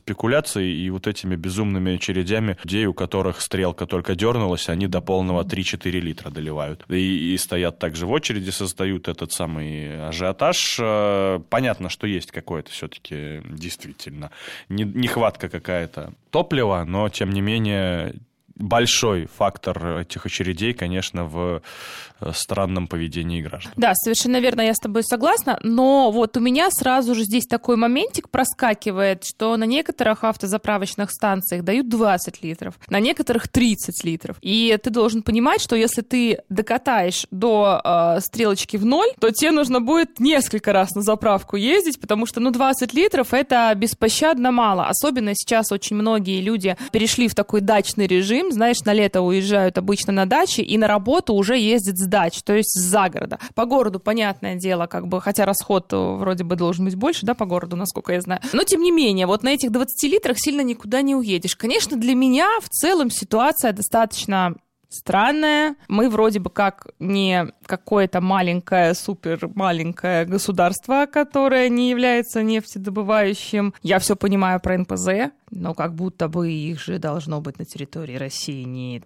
спекуляцией и вот этими безумными очередями людей, у которых стрелка только дернулась, они до полного 3-4 литра доливают. И стоят также в очереди, создают этот самый ажиотаж. Понятно, что есть какое-то все-таки действительно нехватка какая-то топлива, но, тем не менее, большой фактор этих очередей, конечно, в странном поведении граждан. Да, совершенно верно, я с тобой согласна, но вот у меня сразу же здесь такой моментик проскакивает, что на некоторых автозаправочных станциях дают 20 литров, на некоторых 30 литров. И ты должен понимать, что если ты докатаешь до стрелочки в 0, то тебе нужно будет несколько раз на заправку ездить, потому что, 20 литров — это беспощадно мало. Особенно сейчас очень многие люди перешли в такой дачный режим, знаешь, на лето уезжают обычно на даче и на работу уже ездят с дач, то есть с-за города. По городу, понятное дело, хотя расход вроде бы должен быть больше, да, по городу, насколько я знаю. Но, тем не менее, вот на этих 20 литрах сильно никуда не уедешь. Конечно, для меня в целом ситуация достаточно странная. Мы вроде бы как не какое-то маленькое, супер маленькое государство, которое не является нефтедобывающим. Я все понимаю про НПЗ, но как будто бы их же должно быть на территории России не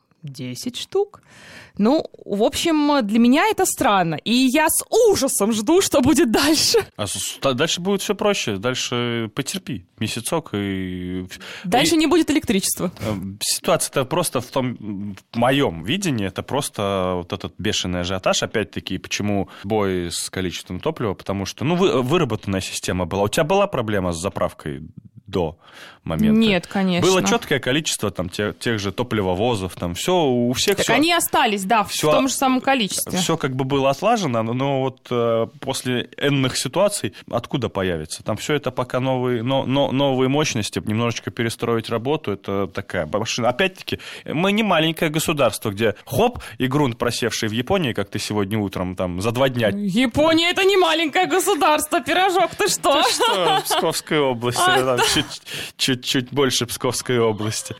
10 штук. В общем, для меня это странно. И я с ужасом жду, что будет дальше. Дальше будет все проще. Дальше потерпи месяцок и... Дальше не будет электричества. Ситуация-то просто в моем видении, это просто вот этот бешеный ажиотаж. Опять-таки, почему бой с количеством топлива? Потому что, выработанная система была. У тебя была проблема с заправкой до момента? Нет, конечно. Было четкое количество тех же топливовозов, все у всех. Так все, они остались, да, в том же самом количестве. Все было отлажено, но вот после энных ситуаций откуда появится? Там все это пока новые мощности, немножечко перестроить работу, это такая машина. Опять-таки, мы не маленькое государство, где хоп, и грунт, просевший в Японии, как ты сегодня утром за 2 дня. Япония — это не маленькое государство, пирожок, ты что? Ты что, Псковская область, чуть больше Псковской области.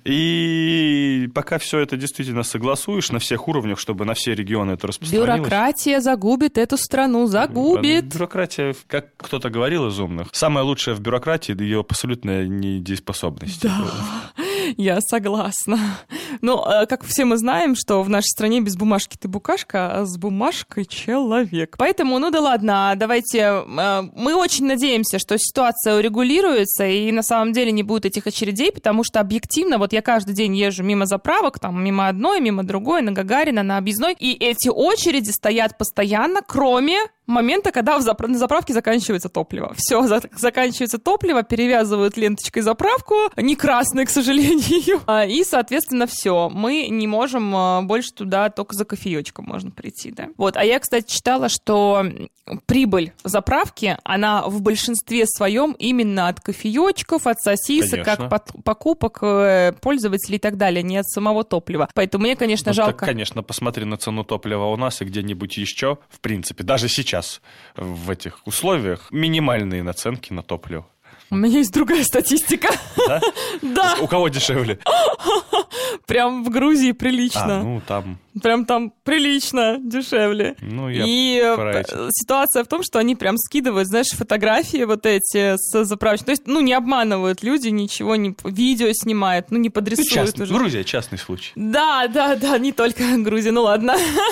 И пока все это действительно согласуешь на всех уровнях, чтобы на все регионы это распространилось. Бюрократия загубит эту страну, загубит. Бюрократия, как кто-то говорил из умных, самое лучшее в бюрократии — ее абсолютная недееспособность. Да, я согласна. Как все мы знаем, что в нашей стране без бумажки ты букашка, а с бумажкой человек. Поэтому, да ладно, давайте... Мы очень надеемся, что ситуация урегулируется, и на самом деле не будет этих очередей, потому что объективно, вот я каждый день езжу мимо заправок, мимо одной, мимо другой, на Гагарина, на Объездной, и эти очереди стоят постоянно, кроме момента, когда на заправке заканчивается топливо. Все, заканчивается топливо, перевязывают ленточкой заправку, не красной, к сожалению, и, соответственно, все. Мы не можем больше туда, только за кофеечком можно прийти, да. А я, кстати, читала, что прибыль заправки, она в большинстве своем именно от кофеечков, от сосисок, конечно, от покупок пользователей и так далее, не от самого топлива. Поэтому мне, конечно, жалко. Так, конечно, посмотри на цену топлива у нас и где-нибудь еще, в принципе, даже сейчас в этих условиях минимальные наценки на топливо. У меня есть другая статистика. Да? Да. У кого дешевле? Прям в Грузии прилично. Там... Прям там прилично дешевле. И ситуация в том, что они прям скидывают, знаешь, фотографии вот эти с заправочной. То есть, не обманывают люди, ничего не... Видео снимают, не подрисуют уже. Грузия — частный случай. Да, не только Грузия, ладно.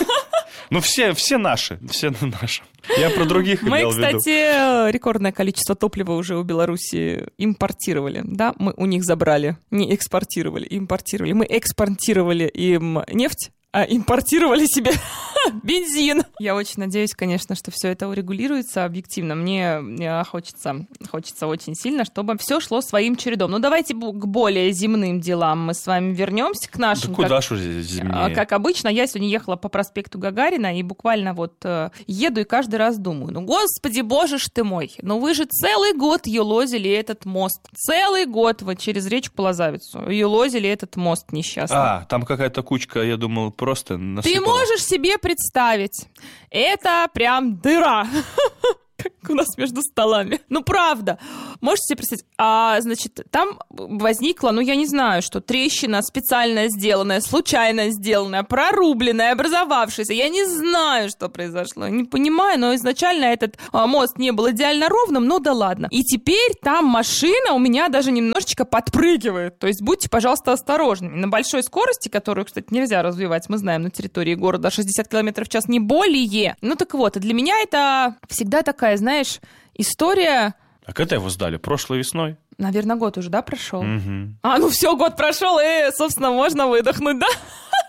Все наши. Я про других имел в виду. Мы, кстати, рекордное количество топлива уже у Беларуси импортировали, да? Мы у них забрали, не экспортировали, импортировали. Мы экспортировали им нефть, а импортировали себе бензин. Я очень надеюсь, конечно, что все это урегулируется объективно. Мне хочется очень сильно, чтобы все шло своим чередом. Давайте к более земным делам мы с вами вернемся, к нашим. Да куда ж уже земнее? Как обычно, я сегодня ехала по проспекту Гагарина и буквально еду и каждый раз думаю, господи, боже ж ты мой, вы же целый год елозили этот мост. Целый год вы через речку Полозавицу елозили этот мост несчастный. Там какая-то кучка, я думал, просто насыпала. Ты можешь себе представить, это прям дыра. у нас между столами. Ну, правда. Можете себе представить? Значит, там возникла, я не знаю, что трещина специально сделанная, случайно сделанная, прорубленная, образовавшаяся. Я не знаю, что произошло. Не понимаю, но изначально этот мост не был идеально ровным, да ладно. И теперь там машина у меня даже немножечко подпрыгивает. То есть будьте, пожалуйста, осторожными. На большой скорости, которую, кстати, нельзя развивать, мы знаем, на территории города 60 км в час, не более. Так вот, и для меня это всегда такая, знаешь, история... А когда его сдали? Прошлой весной? Наверное, год уже, да, прошел? Угу. Все, год прошел, и, собственно, можно выдохнуть, да?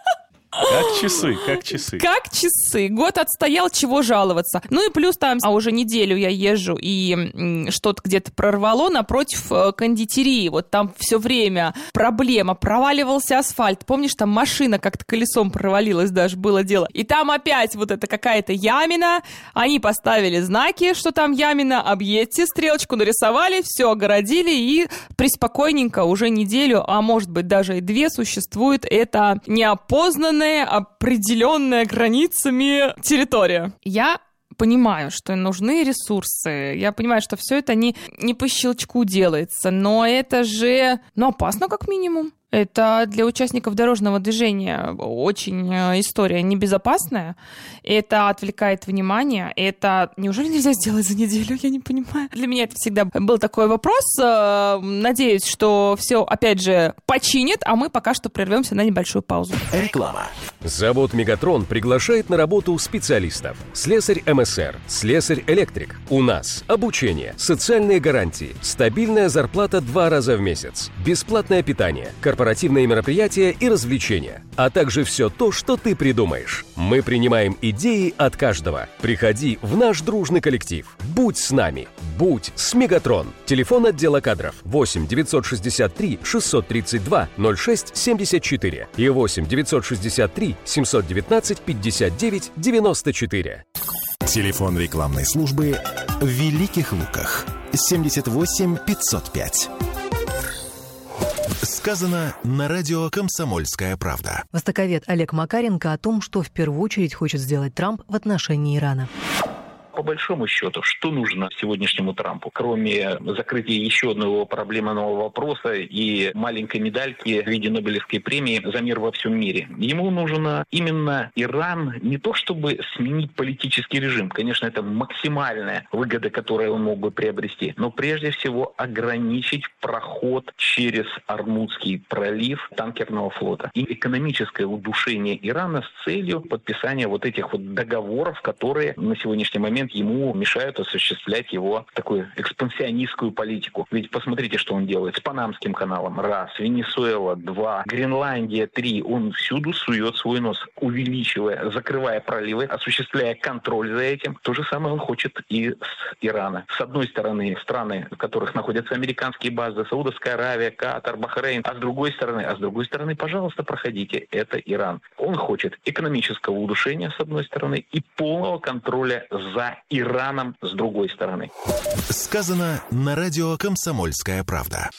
Как часы, как часы. Как часы. Год отстоял, чего жаловаться. И плюс там, уже неделю я езжу, и что-то где-то прорвало напротив кондитерии. Вот там все время проблема. Проваливался асфальт. Помнишь, там машина как-то колесом провалилась даже, было дело. И там опять вот это какая-то ямина. Они поставили знаки, что там ямина. Объедьте, стрелочку нарисовали, все огородили, и преспокойненько уже неделю, а может быть даже и 2, существует это неопознанное, определенная границами территория. Я понимаю, что нужны ресурсы, я понимаю, что все это не по щелчку делается, но это же, опасно как минимум. Это для участников дорожного движения очень история небезопасная. Это отвлекает внимание. Это неужели нельзя сделать за неделю? Я не понимаю. Для меня это всегда был такой вопрос. Надеюсь, что все, опять же, починят, а мы пока что прервемся на небольшую паузу. Реклама. Завод «Мегатрон» приглашает на работу специалистов. Слесарь МСР, слесарь-электрик. У нас обучение, социальные гарантии, стабильная зарплата 2 раза в месяц, бесплатное питание, корпоративные мероприятия и развлечения, а также все то, что ты придумаешь. Мы принимаем идеи от каждого. Приходи в наш дружный коллектив. Будь с нами. Будь с Мегатрон. Телефон отдела кадров 8 963 632 06 74 и 8 963 719 59 94. Телефон рекламной службы в Великих Луках 78 505. Сказано на радио «Комсомольская правда». Востоковед Олег Макаренко о том, что в первую очередь хочет сделать Трамп в отношении Ирана. По большому счету, что нужно сегодняшнему Трампу, кроме закрытия еще одного проблемного вопроса и маленькой медальки в виде Нобелевской премии за мир во всем мире? Ему нужно именно Иран не то чтобы сменить политический режим, конечно, это максимальная выгода, которую он мог бы приобрести, но прежде всего ограничить проход через Ормузский пролив танкерного флота и экономическое удушение Ирана с целью подписания вот этих вот договоров, которые на сегодняшний момент ему мешают осуществлять его такую экспансионистскую политику. Ведь посмотрите, что он делает с Панамским каналом. 1, Венесуэла 2, Гренландия 3. Он всюду сует свой нос, увеличивая, закрывая проливы, осуществляя контроль за этим. То же самое он хочет и с Ирана. С одной стороны, страны, в которых находятся американские базы, Саудовская Аравия, Катар, Бахрейн. А с другой стороны, пожалуйста, проходите. Это Иран. Он хочет экономического удушения, с одной стороны, и полного контроля за Ираном с другой стороны. Сказано на радио «Комсомольская правда».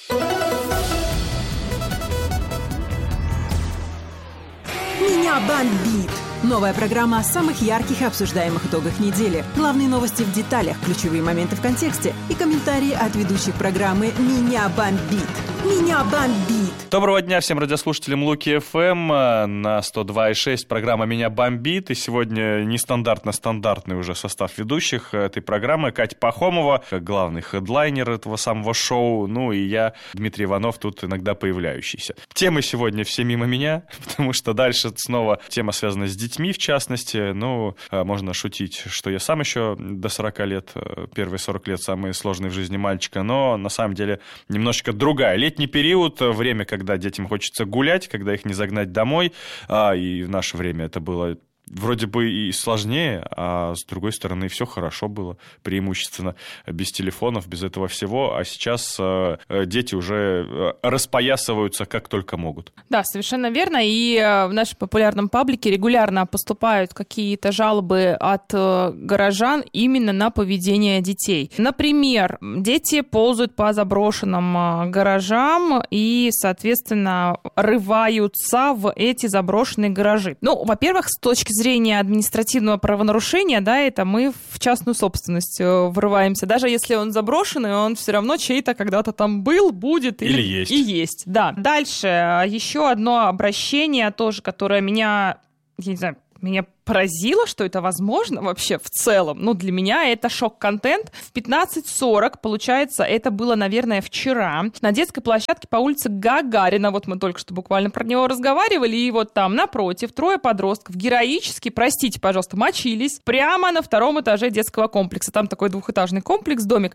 Меня бомбит! Новая программа о самых ярких и обсуждаемых итогах недели. Главные новости в деталях, ключевые моменты в контексте и комментарии от ведущих программы «Меня бомбит». Меня бомбит! Доброго дня всем радиослушателям Луки ФМ. На 102,6 программа «Меня бомбит». И сегодня стандартный уже состав ведущих этой программы. Катя Пахомова, главный хедлайнер этого самого шоу. И я, Дмитрий Иванов, тут иногда появляющийся. Темы сегодня все мимо меня, потому что дальше снова тема связана с детьми, в частности. Можно шутить, что я сам еще до 40 лет, первые 40 лет самые сложные в жизни мальчика, но на самом деле немножечко другая. Летний период, время, когда детям хочется гулять, когда их не загнать домой, и в наше время это было вроде бы и сложнее, а с другой стороны все хорошо было, преимущественно без телефонов, без этого всего, а сейчас дети уже распоясываются как только могут. Да, совершенно верно, и в нашем популярном паблике регулярно поступают какие-то жалобы от горожан именно на поведение детей. Например, дети ползают по заброшенным гаражам и, соответственно, рываются в эти заброшенные гаражи. Во-первых, с точки зрения административного правонарушения, да, это мы в частную собственность врываемся. Даже если он заброшенный, он все равно чей-то когда-то там был, будет или есть. И есть, да. Дальше еще одно обращение тоже, которое меня, я не знаю, меня поразило, что это возможно вообще в целом. Ну, для меня это шок-контент. В 15:40, получается, это было, наверное, вчера, на детской площадке по улице Гагарина, вот мы только что буквально про него разговаривали, и вот там напротив 3 подростков героически, простите, пожалуйста, мочились прямо на 2-м этаже детского комплекса. Там такой двухэтажный комплекс, домик.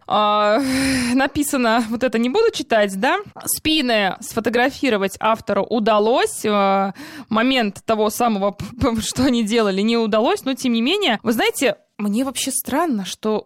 Написано, вот это не буду читать, да? Спины сфотографировать автору удалось. Момент того самого, что они делали, не удалось, но тем не менее, вы знаете, мне вообще странно, что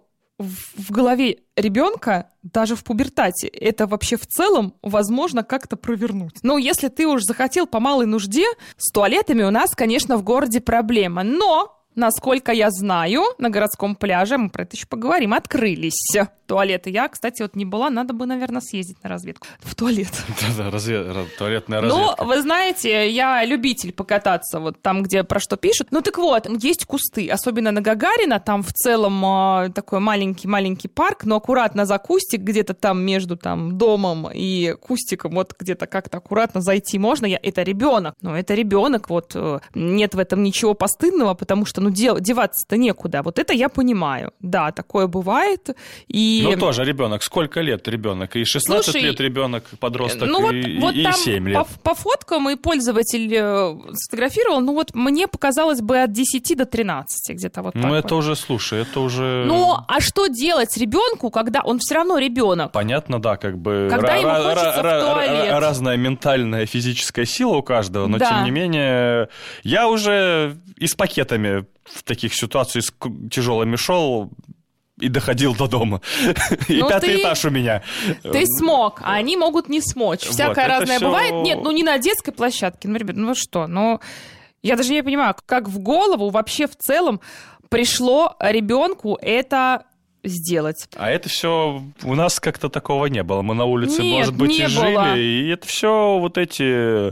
в голове ребенка даже в пубертате это вообще в целом возможно как-то провернуть. Ну, если ты уж захотел по малой нужде, с туалетами у нас, конечно, в городе проблема, но... Насколько я знаю, на городском пляже, мы про это еще поговорим, открылись туалеты. Я, кстати, вот не была, надо бы, наверное, съездить на разведку. В туалет. Да, туалетная разведка. Ну, вы знаете, я любитель покататься вот там, где про что пишут. Ну, так вот, есть кусты, особенно на Гагарина, там в целом такой маленький парк, но аккуратно за кустик, где-то там между там домом и кустиком, вот где-то как-то аккуратно зайти можно. Это ребенок, это ребенок, вот нет в этом ничего постыдного, потому что деваться-то некуда. Вот это я понимаю. Да, такое бывает. И... Ну, тоже ребенок. Сколько лет ребенок? И 16 лет ребенок, подросток, ну, и там 7 лет. По фоткам и пользователь сфотографировал, ну, вот мне показалось бы от 10 до 13 где-то вот так. Ну, это уже, слушай, это уже... Ну, а что делать ребенку, когда он все равно ребенок? Понятно, да, как бы... Когда ему хочется в туалет. Разная ментальная, физическая сила у каждого, но, тем не менее, я уже и с пакетами в таких ситуациях с тяжелыми шел и доходил до дома. И 5-й этаж у меня. Ты смог, а они могут не смочь. Всякое разное бывает. Нет, не на детской площадке. Ну, ребят, что? Я даже не понимаю, как в голову вообще в целом пришло ребенку это сделать. А это все у нас как-то такого не было. Мы на улице, может быть, и жили. И это все вот эти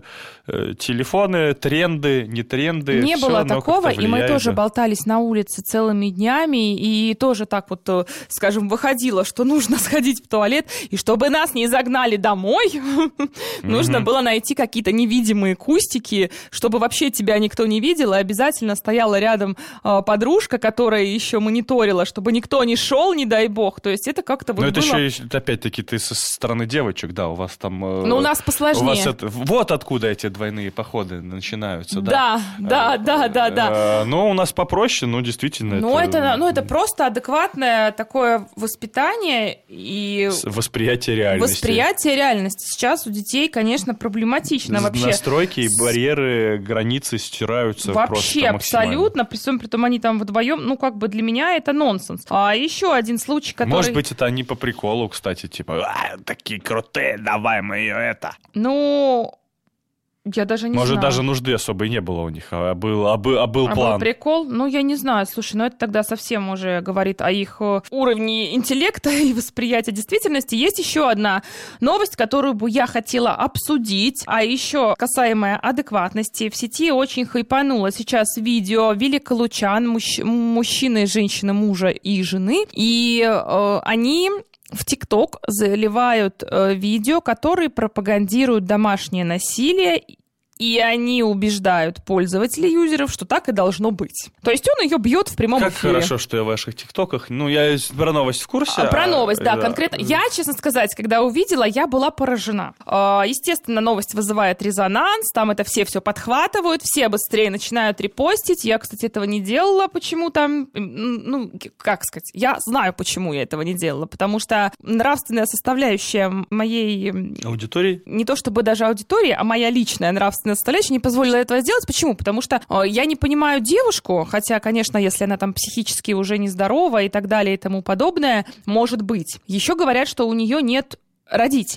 телефоны, тренды, не тренды. Не было такого, и мы тоже болтались на улице целыми днями, и тоже так вот, скажем, выходило, что нужно сходить в туалет, и чтобы нас не загнали домой, нужно было найти какие-то невидимые кустики, чтобы вообще тебя никто не видел, и обязательно стояла рядом подружка, которая еще мониторила, чтобы никто не шел, не дай бог. То есть это как-то вот было... Но это еще, опять-таки, ты со стороны девочек, да, у вас там... Ну, у нас посложнее. Вот откуда эти двойные походы начинаются, да. Да. Но у нас попроще, действительно. Это просто адекватное такое воспитание и... Восприятие реальности. Сейчас у детей, конечно, проблематично вообще. Настройки и барьеры, границы стираются вообще просто максимально. Абсолютно. Притом они там вдвоем, для меня это нонсенс. А еще один случай, который... Может быть, это они по приколу, кстати, типа, такие крутые, давай мы ее это. Я даже не знаю. Может, даже нужды особой не было у них, а был план. Был прикол? Я не знаю. Слушай, это тогда совсем уже говорит о их уровне интеллекта и восприятия действительности. Есть еще одна новость, которую бы я хотела обсудить, а еще касаемая адекватности. В сети очень хайпануло сейчас видео великолучан, мужчины, женщины, мужа и жены, и они... В ТикТок заливают видео, которые пропагандируют домашнее насилие, и они убеждают пользователей, юзеров, что так и должно быть. То есть он ее бьет в прямом эфире. Как хорошо, что я в ваших ТикТоках. Я про новость в курсе. Про новость, да, конкретно. Я, честно сказать, когда увидела, я была поражена. Естественно, новость вызывает резонанс, там это все подхватывают, все быстрее начинают репостить. Я, кстати, этого не делала почему-то. Как сказать, я знаю, почему я этого не делала, потому что нравственная составляющая моей... Аудитории? Не то чтобы даже аудитории, а моя личная нравственная составляющая не позволила этого сделать. Почему? Потому что я не понимаю девушку, хотя, конечно, если она там психически уже нездорова и так далее и тому подобное, может быть. Еще говорят, что у нее нет родителей.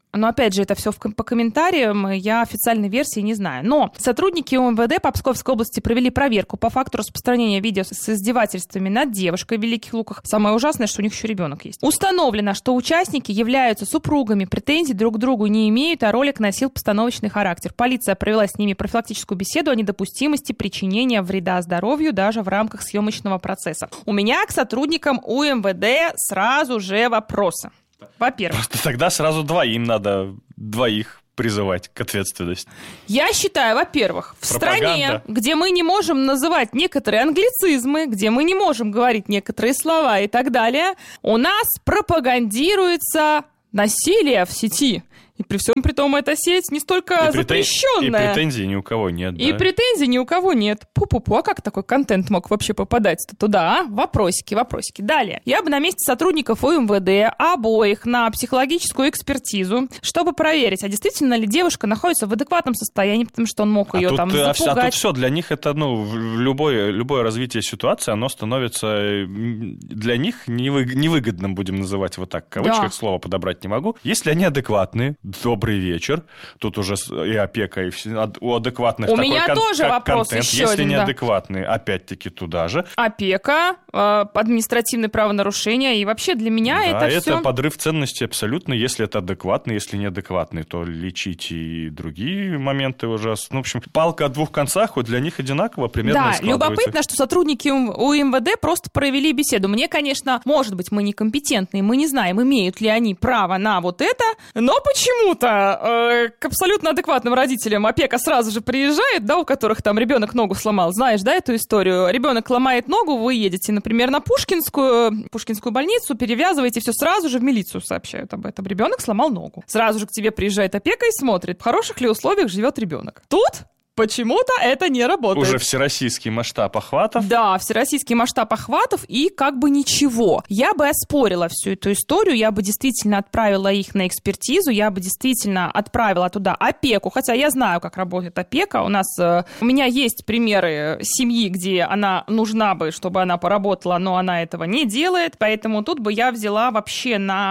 Но, опять же, это все по комментариям, я официальной версии не знаю. Но сотрудники УМВД по Псковской области провели проверку по факту распространения видео с издевательствами над девушкой в Великих Луках. Самое ужасное, что у них еще ребенок есть. Установлено, что участники являются супругами, претензий друг к другу не имеют, а ролик носил постановочный характер. Полиция провела с ними профилактическую беседу о недопустимости причинения вреда здоровью даже в рамках съемочного процесса. У меня к сотрудникам УМВД сразу же вопросы. Во-первых. Просто тогда сразу им надо двоих призывать к ответственности. Я считаю, во-первых, в стране, где мы не можем называть некоторые англицизмы, где мы не можем говорить некоторые слова и так далее, у нас пропагандируется насилие в сети. И при всем при том, эта сеть не столько запрещенная. И претензий ни у кого нет. И претензий ни у кого нет. Пу-пу-пу, а как такой контент мог вообще попадать-то туда, а? Вопросики. Далее. Я бы на месте сотрудников УМВД обоих на психологическую экспертизу, чтобы проверить, а действительно ли девушка находится в адекватном состоянии, потому что он мог ее там запугать. А тут все, для них это, любое развитие ситуации, оно становится для них невыгодным, будем называть вот так, в кавычках, слово подобрать не могу. Если они адекватные, добрый вечер. Тут уже и опека, и все. У адекватных у такой меня тоже вопрос контент. еще Если один, неадекватные, опять-таки туда же. Опека, административные правонарушения, и вообще для меня это все... это подрыв ценностей абсолютно. Если это адекватный, если неадекватный, то лечить и другие моменты ужасные. В общем, палка о двух концах, вот для них одинаково примерно складывается. Да, любопытно, что сотрудники УМВД просто провели беседу. Мне, конечно, может быть, мы некомпетентные, мы не знаем, имеют ли они право на вот это, но почему-то к абсолютно адекватным родителям опека сразу же приезжает, да, у которых там ребенок ногу сломал. Знаешь, да, эту историю? Ребенок ломает ногу, вы едете, например, на Пушкинскую больницу, перевязываете, все сразу же в милицию сообщают об этом. Ребенок сломал ногу. Сразу же к тебе приезжает опека и смотрит, в хороших ли условиях живет ребенок. Тут почему-то это не работает. Уже всероссийский масштаб охватов. Да, всероссийский масштаб охватов и как бы ничего. Я бы оспорила всю эту историю, я бы действительно отправила их на экспертизу, я бы действительно отправила туда опеку, хотя я знаю, как работает опека. У меня есть примеры семьи, где она нужна бы, чтобы она поработала, но она этого не делает, поэтому тут бы я взяла вообще на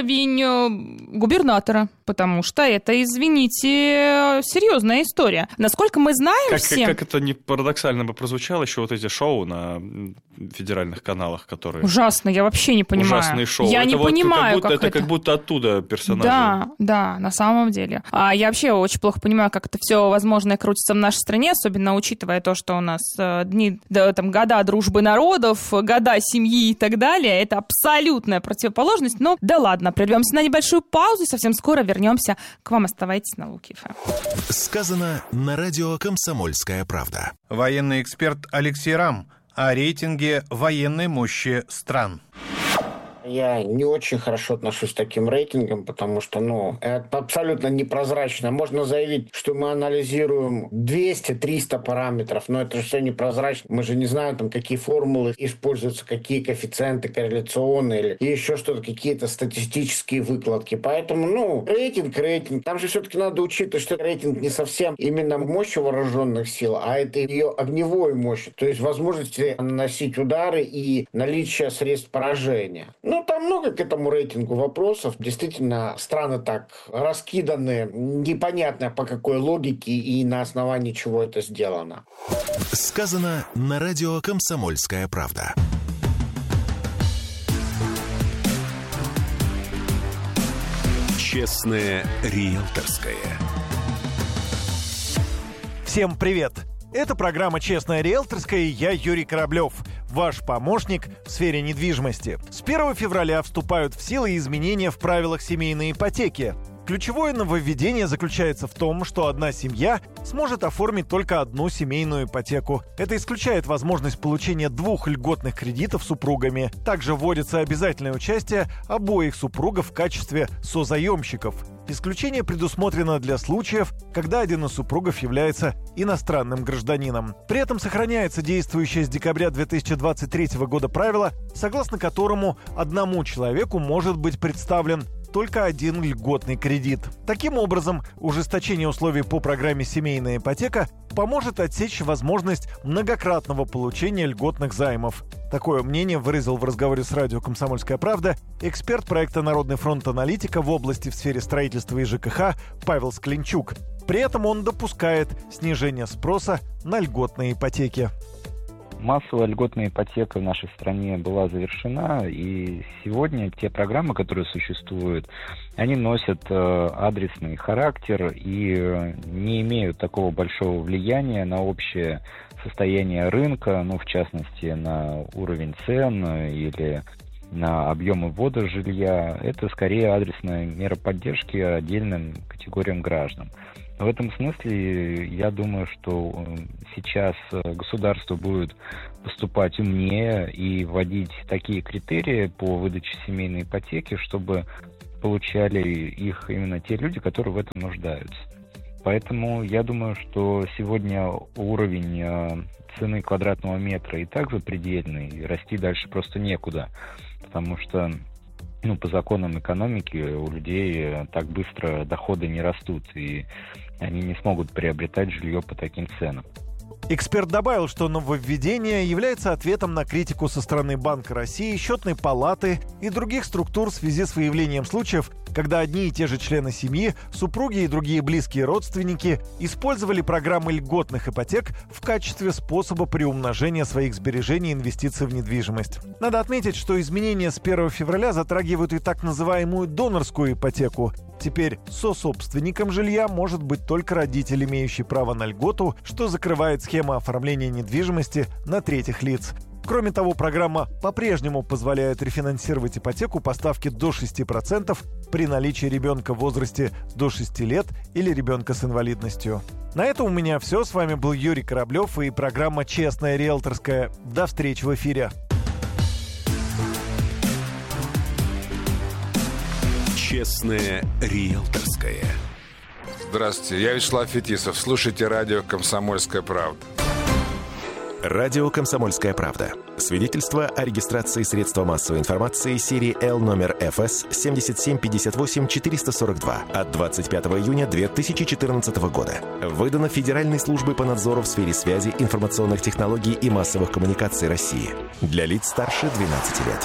уровень губернатора, потому что это, извините, серьезная история. Насколько мы знаем как это не парадоксально бы прозвучало, еще вот эти шоу на федеральных каналах, которые... Ужасно, я вообще не понимаю. Ужасные шоу. Я не понимаю, как это как будто оттуда персонажи. Да, на самом деле. Я вообще очень плохо понимаю, как это все возможное крутится в нашей стране, особенно учитывая то, что у нас года дружбы народов, года семьи и так далее. Это абсолютная противоположность. Но да ладно, прервемся на небольшую паузу и совсем скоро вернемся к вам. Оставайтесь на Луки ФМ. Сказано на радио «Комсомольская правда». Военный эксперт Алексей Рам о рейтинге военной мощи стран. Я не очень хорошо отношусь к таким рейтингам, потому что, это абсолютно непрозрачно. Можно заявить, что мы анализируем 200-300 параметров, но это же все непрозрачно. Мы же не знаем, какие формулы используются, какие коэффициенты корреляционные или еще что-то, какие-то статистические выкладки. Поэтому, рейтинг. Там же все-таки надо учитывать, что рейтинг не совсем именно мощь вооруженных сил, а это ее огневой мощь, то есть возможности наносить удары и наличие средств поражения. Там много к этому рейтингу вопросов. Действительно, страны так раскиданы, непонятно по какой логике и на основании чего это сделано. Сказано на радио «Комсомольская правда». Честное риэлторское. Всем привет! Это программа «Честная риэлторская» и я, Юрий Кораблев, ваш помощник в сфере недвижимости. С 1 февраля вступают в силу изменения в правилах семейной ипотеки. Ключевое нововведение заключается в том, что одна семья сможет оформить только одну семейную ипотеку. Это исключает возможность получения 2 льготных кредитов супругами. Также вводится обязательное участие обоих супругов в качестве созаемщиков. Исключение предусмотрено для случаев, когда один из супругов является иностранным гражданином. При этом сохраняется действующее с декабря 2023 года правило, согласно которому одному человеку может быть представлен только один льготный кредит. Таким образом, ужесточение условий по программе «Семейная ипотека» поможет отсечь возможность многократного получения льготных займов. Такое мнение выразил в разговоре с радио «Комсомольская правда» эксперт проекта «Народный фронт аналитика» в области в сфере строительства и ЖКХ Павел Скленчук. При этом он допускает снижение спроса на льготные ипотеки. Массовая льготная ипотека в нашей стране была завершена, и сегодня те программы, которые существуют, они носят адресный характер и не имеют такого большого влияния на общее состояние рынка, в частности, на уровень цен или на объемы ввода жилья. Это скорее адресная мера поддержки отдельным категориям граждан. В этом смысле я думаю, что сейчас государство будет поступать умнее и вводить такие критерии по выдаче семейной ипотеки, чтобы получали их именно те люди, которые в этом нуждаются. Поэтому я думаю, что сегодня уровень цены квадратного метра и так запредельный, и расти дальше просто некуда, потому что по законам экономики у людей так быстро доходы не растут, и они не смогут приобретать жилье по таким ценам. Эксперт добавил, что нововведение является ответом на критику со стороны Банка России, Счетной палаты и других структур в связи с выявлением случаев, когда одни и те же члены семьи, супруги и другие близкие родственники использовали программы льготных ипотек в качестве способа приумножения своих сбережений и инвестиций в недвижимость. Надо отметить, что изменения с 1 февраля затрагивают и так называемую донорскую ипотеку. Теперь сособственником жилья может быть только родитель, имеющий право на льготу, что закрывает схему оформления недвижимости на третьих лиц. Кроме того, программа по-прежнему позволяет рефинансировать ипотеку по ставке до 6% при наличии ребенка в возрасте до 6 лет или ребенка с инвалидностью. На этом у меня все. С вами был Юрий Кораблев и программа «Честная риэлторская». До встречи в эфире. Честная риэлторская. Здравствуйте, я Вячеслав Фетисов. Слушайте радио «Комсомольская правда». Радио «Комсомольская правда». Свидетельство о регистрации средства массовой информации серии L номер ФС 7758-442 от 25 июня 2014 года. Выдано Федеральной службой по надзору в сфере связи, информационных технологий и массовых коммуникаций России. Для лиц старше 12 лет.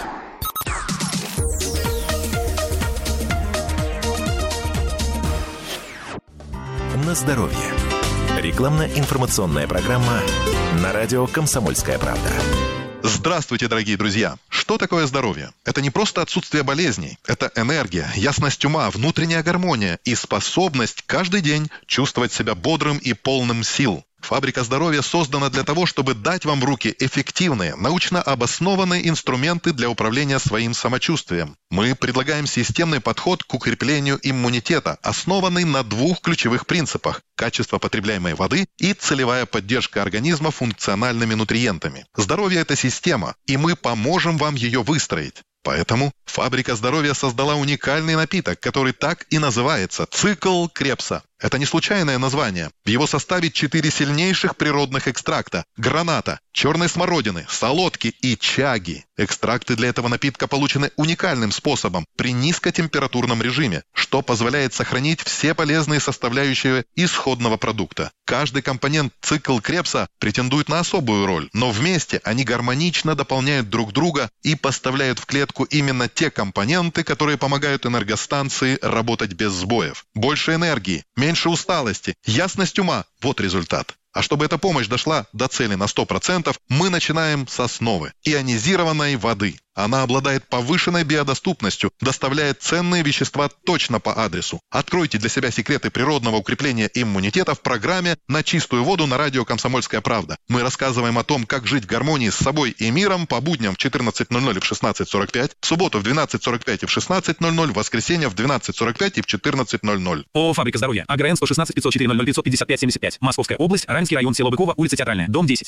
На здоровье. Рекламно-информационная программа на радио «Комсомольская правда». Здравствуйте, дорогие друзья! Что такое здоровье? Это не просто отсутствие болезней. Это энергия, ясность ума, внутренняя гармония и способность каждый день чувствовать себя бодрым и полным сил. Фабрика здоровья создана для того, чтобы дать вам в руки эффективные, научно обоснованные инструменты для управления своим самочувствием. Мы предлагаем системный подход к укреплению иммунитета, основанный на двух ключевых принципах – качество потребляемой воды и целевая поддержка организма функциональными нутриентами. Здоровье – это система, и мы поможем вам ее выстроить. Поэтому Фабрика здоровья создала уникальный напиток, который так и называется – «Цикл Крепса». Это не случайное название. В его составе 4 сильнейших природных экстракта – граната, черной смородины, солодки и чаги. Экстракты для этого напитка получены уникальным способом при низкотемпературном режиме, что позволяет сохранить все полезные составляющие исходного продукта. Каждый компонент «Цикл Крепса» претендует на особую роль, но вместе они гармонично дополняют друг друга и поставляют в клетку именно те компоненты, которые помогают энергостанции работать без сбоев. Больше энергии, меньше усталости, ясность ума – вот результат. А чтобы эта помощь дошла до цели на 100%, мы начинаем с основы – ионизированной воды. Она обладает повышенной биодоступностью, доставляет ценные вещества точно по адресу. Откройте для себя секреты природного укрепления иммунитета в программе «На чистую воду» на радио «Комсомольская правда». Мы рассказываем о том, как жить в гармонии с собой и миром по будням в 14:00 и в 16:45, в субботу в 12:45 и в 16:00, в воскресенье в 12:45 и в 14:00. ООО «Фабрика здоровья». АГРН 116 504 00 555 75. Московская область, Раменский район, село Быково, улица Театральная, дом 10.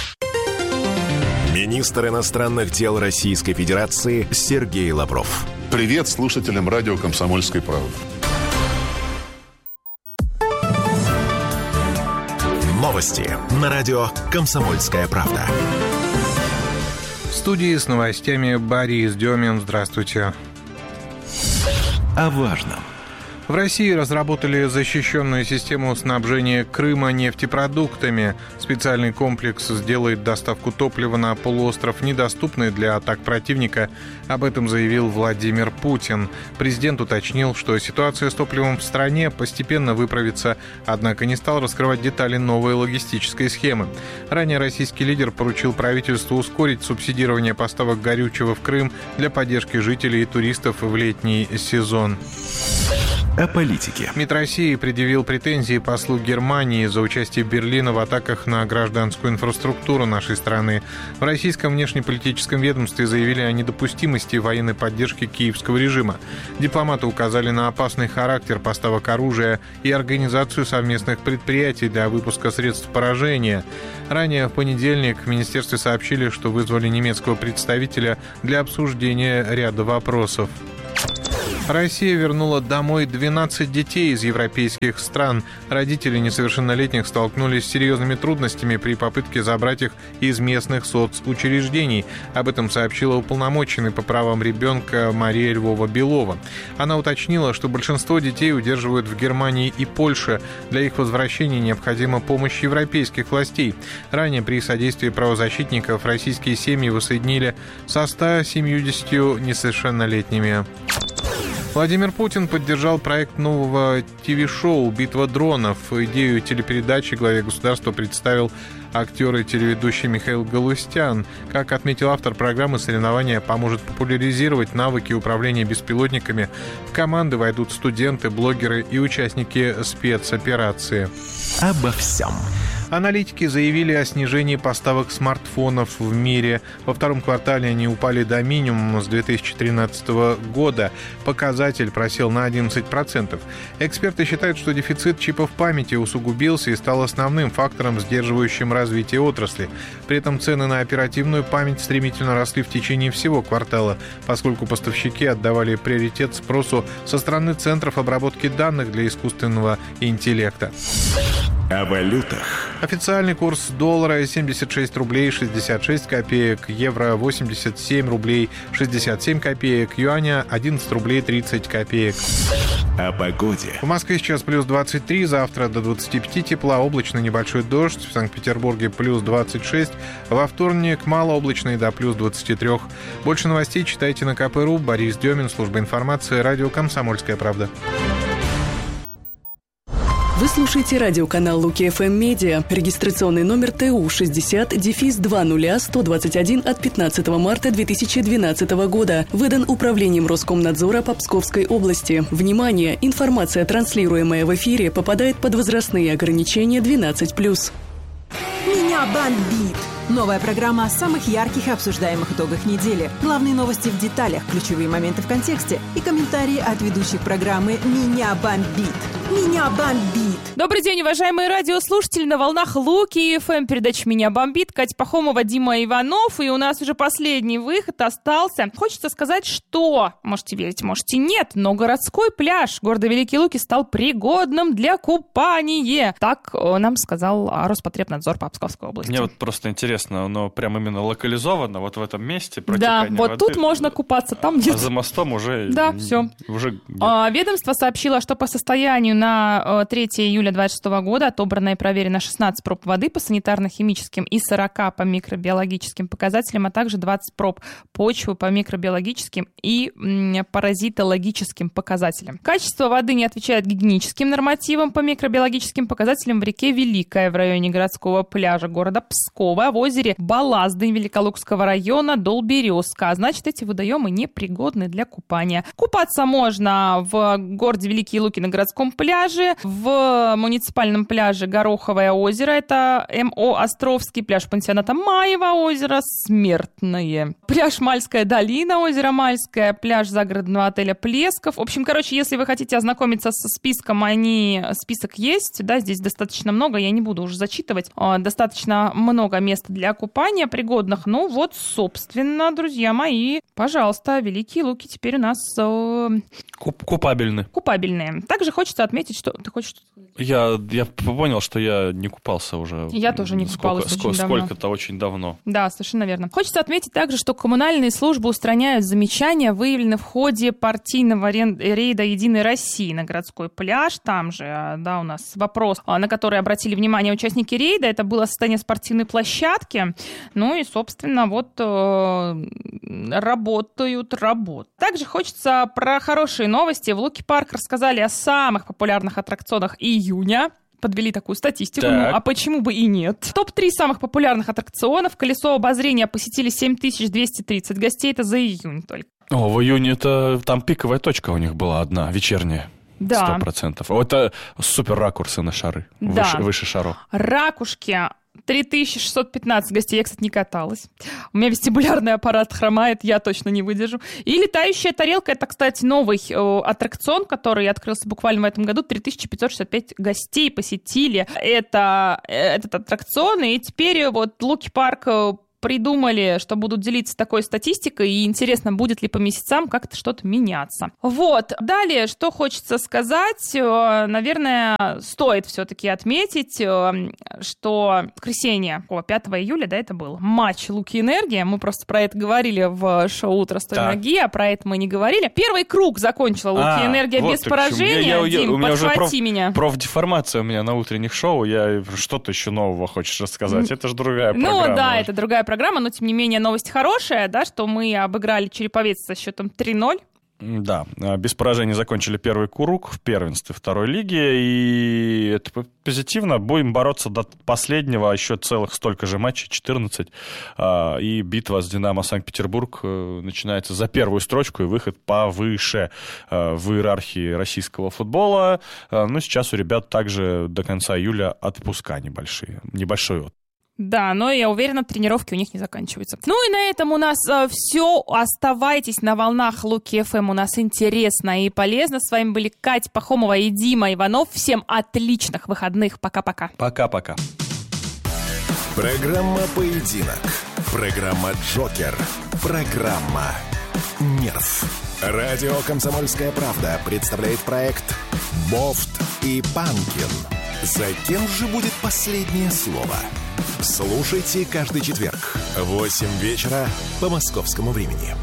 Министр иностранных дел Российской Федерации Сергей Лавров. Привет слушателям радио «Комсомольской правды». Новости на радио «Комсомольская правда». В студии с новостями Борис Демин. Здравствуйте. О важном. В России разработали защищенную систему снабжения Крыма нефтепродуктами. Специальный комплекс сделает доставку топлива на полуостров недоступной для атак противника. Об этом заявил Владимир Путин. Президент уточнил, что ситуация с топливом в стране постепенно выправится, однако не стал раскрывать детали новой логистической схемы. Ранее российский лидер поручил правительству ускорить субсидирование поставок горючего в Крым для поддержки жителей и туристов в летний сезон. О политике. МИД России предъявил претензии послу Германии за участие Берлина в атаках на гражданскую инфраструктуру нашей страны. В российском внешнеполитическом ведомстве заявили о недопустимости военной поддержки киевского режима. Дипломаты указали на опасный характер поставок оружия и организацию совместных предприятий для выпуска средств поражения. Ранее в понедельник в министерстве сообщили, что вызвали немецкого представителя для обсуждения ряда вопросов. Россия вернула домой 12 детей из европейских стран. Родители несовершеннолетних столкнулись с серьезными трудностями при попытке забрать их из местных соцучреждений. Об этом сообщила уполномоченный по правам ребенка Мария Львова-Белова. Она уточнила, что большинство детей удерживают в Германии и Польше. Для их возвращения необходима помощь европейских властей. Ранее при содействии правозащитников российские семьи воссоединили со 170 несовершеннолетними. Владимир Путин поддержал проект нового ТВ-шоу «Битва дронов». Идею телепередачи главе государства представил актер и телеведущий Михаил Галустян. Как отметил автор программы, соревнование поможет популяризировать навыки управления беспилотниками. В команды войдут студенты, блогеры и участники спецоперации. Обо всем. Аналитики заявили о снижении поставок смартфонов в мире. Во втором квартале они упали до минимума с 2013 года. Показатель просел на 11%. Эксперты считают, что дефицит чипов памяти усугубился и стал основным фактором, сдерживающим развитие отрасли. При этом цены на оперативную память стремительно росли в течение всего квартала, поскольку поставщики отдавали приоритет спросу со стороны центров обработки данных для искусственного интеллекта. О валютах. Официальный курс доллара 76 рублей 66 копеек, евро 87 рублей 67 копеек, юаня 11 рублей 30 копеек. О погоде. В Москве сейчас плюс 23, завтра до 25 тепла, облачный небольшой дождь, в Санкт-Петербурге плюс 26, во вторник малооблачный до плюс 23. Больше новостей читайте на КП.ру. Борис Демин, служба информации, радио «Комсомольская правда». Вы слушаете радиоканал Луки ФМ Медиа. Регистрационный номер ТУ 60-200121 от 15 марта 2012 года. Выдан Управлением Роскомнадзора по Псковской области. Внимание! Информация, транслируемая в эфире, попадает под возрастные ограничения 12+. Меня бомбит! Новая программа о самых ярких и обсуждаемых итогах недели. Главные новости в деталях, ключевые моменты в контексте и комментарии от ведущих программы «Меня бомбит». Меня бомбит! Добрый день, уважаемые радиослушатели. На волнах Луки ФМ передача «Меня бомбит». Катя Пахомова, Дима Иванов. И у нас уже последний выход остался. Хочется сказать, что, можете верить, можете нет, но городской пляж города Великие Луки стал пригодным для купания. Так нам сказал Роспотребнадзор по Псковской области. Мне вот просто интересно, оно прям именно локализовано вот в этом месте? Да, вот воды, тут можно купаться, там нет. А за мостом уже... Да, все. Уже ведомство сообщило, что по состоянию на 3 июля 2026 года отобрано и проверено 16 проб воды по санитарно-химическим и 40 по микробиологическим показателям, а также 20 проб почвы по микробиологическим и паразитологическим показателям. Качество воды не отвечает гигиеническим нормативам по микробиологическим показателям в реке Великая в районе городского пляжа города Пскова, в озере Балазды Великолукского района Долберезка. А значит, эти водоемы непригодны для купания. Купаться можно в городе Великие Луки на городском пляже, в муниципальном пляже Гороховое озеро, это МО Островский, пляж пансионата Маево, озеро Смертное, пляж Мальская долина, озеро Мальское, пляж загородного отеля Плесков. В общем, если вы хотите ознакомиться со списком, список есть, да, здесь достаточно много, я не буду уже зачитывать, достаточно много мест для купания пригодных. Ну вот, собственно, друзья мои, пожалуйста, Великие Луки теперь у нас купабельные. Также хочется отметить отметить, что... Ты хочешь что-то сказать? Я понял, что я не купался уже. Я тоже не купалась очень давно. Сколько-то очень давно. Да, совершенно верно. Хочется отметить также, что коммунальные службы устраняют замечания, выявленные в ходе партийного рейда «Единой России» на городской пляж. Там же, да, у нас вопрос, на который обратили внимание участники рейда. Это было состояние спортивной площадки. Ну и, собственно, вот работают. Также хочется про хорошие новости. В Луки-парк рассказали о самых популярных аттракционах июня. Подвели такую статистику, ну, а почему бы и нет. Топ-3 самых популярных аттракционов. Колесо обозрения посетили 7230 гостей. Это за июнь только. В июне это там пиковая точка у них была одна, вечерняя. Да. 100%. Это супер ракурсы на шары. Да. Выше шаров. Ракушки. 3615 гостей. Я, кстати, не каталась. У меня вестибулярный аппарат хромает, я точно не выдержу. И летающая тарелка. Это, кстати, новый аттракцион, который открылся буквально в этом году. 3565 гостей посетили этот аттракцион. И теперь вот Луки-парк придумали, что будут делиться такой статистикой, и интересно, будет ли по месяцам как-то что-то меняться. Вот. Далее, что хочется сказать, наверное, стоит все-таки отметить, что в воскресенье, 5 июля, да, это был матч «Луки-Энергия». Мы просто про это говорили в шоу «Утро с той ноги», а про это мы не говорили. Первый круг закончила «Луки-Энергия» без поражения. Дим, подхвати меня. Профдеформация у меня на утренних шоу. Что-то еще нового хочешь рассказать? Это же другая программа. Ну да, это другая программа, но тем не менее новость хорошая, да, что мы обыграли Череповец со счетом 3-0. Да, без поражений закончили первый круг в первенстве второй лиги, и это позитивно. Будем бороться до последнего, еще целых столько же матчей, 14, и битва с «Динамо» Санкт-Петербург начинается за первую строчку и выход повыше в иерархии российского футбола. Ну, сейчас у ребят также до конца июля отпуска небольшой отпуск. Да, но я уверена, тренировки у них не заканчиваются. Ну и на этом у нас все. Оставайтесь на волнах Луки ФМ. У нас интересно и полезно. С вами были Катя Пахомова и Дима Иванов. Всем отличных выходных. Пока-пока. Пока-пока. Программа «Поединок». Программа «Джокер». Программа «Нерв». Радио «Комсомольская правда» представляет проект «Бофт и Панкин». За кем же будет последнее слово? Слушайте каждый четверг в 8 вечера по московскому времени.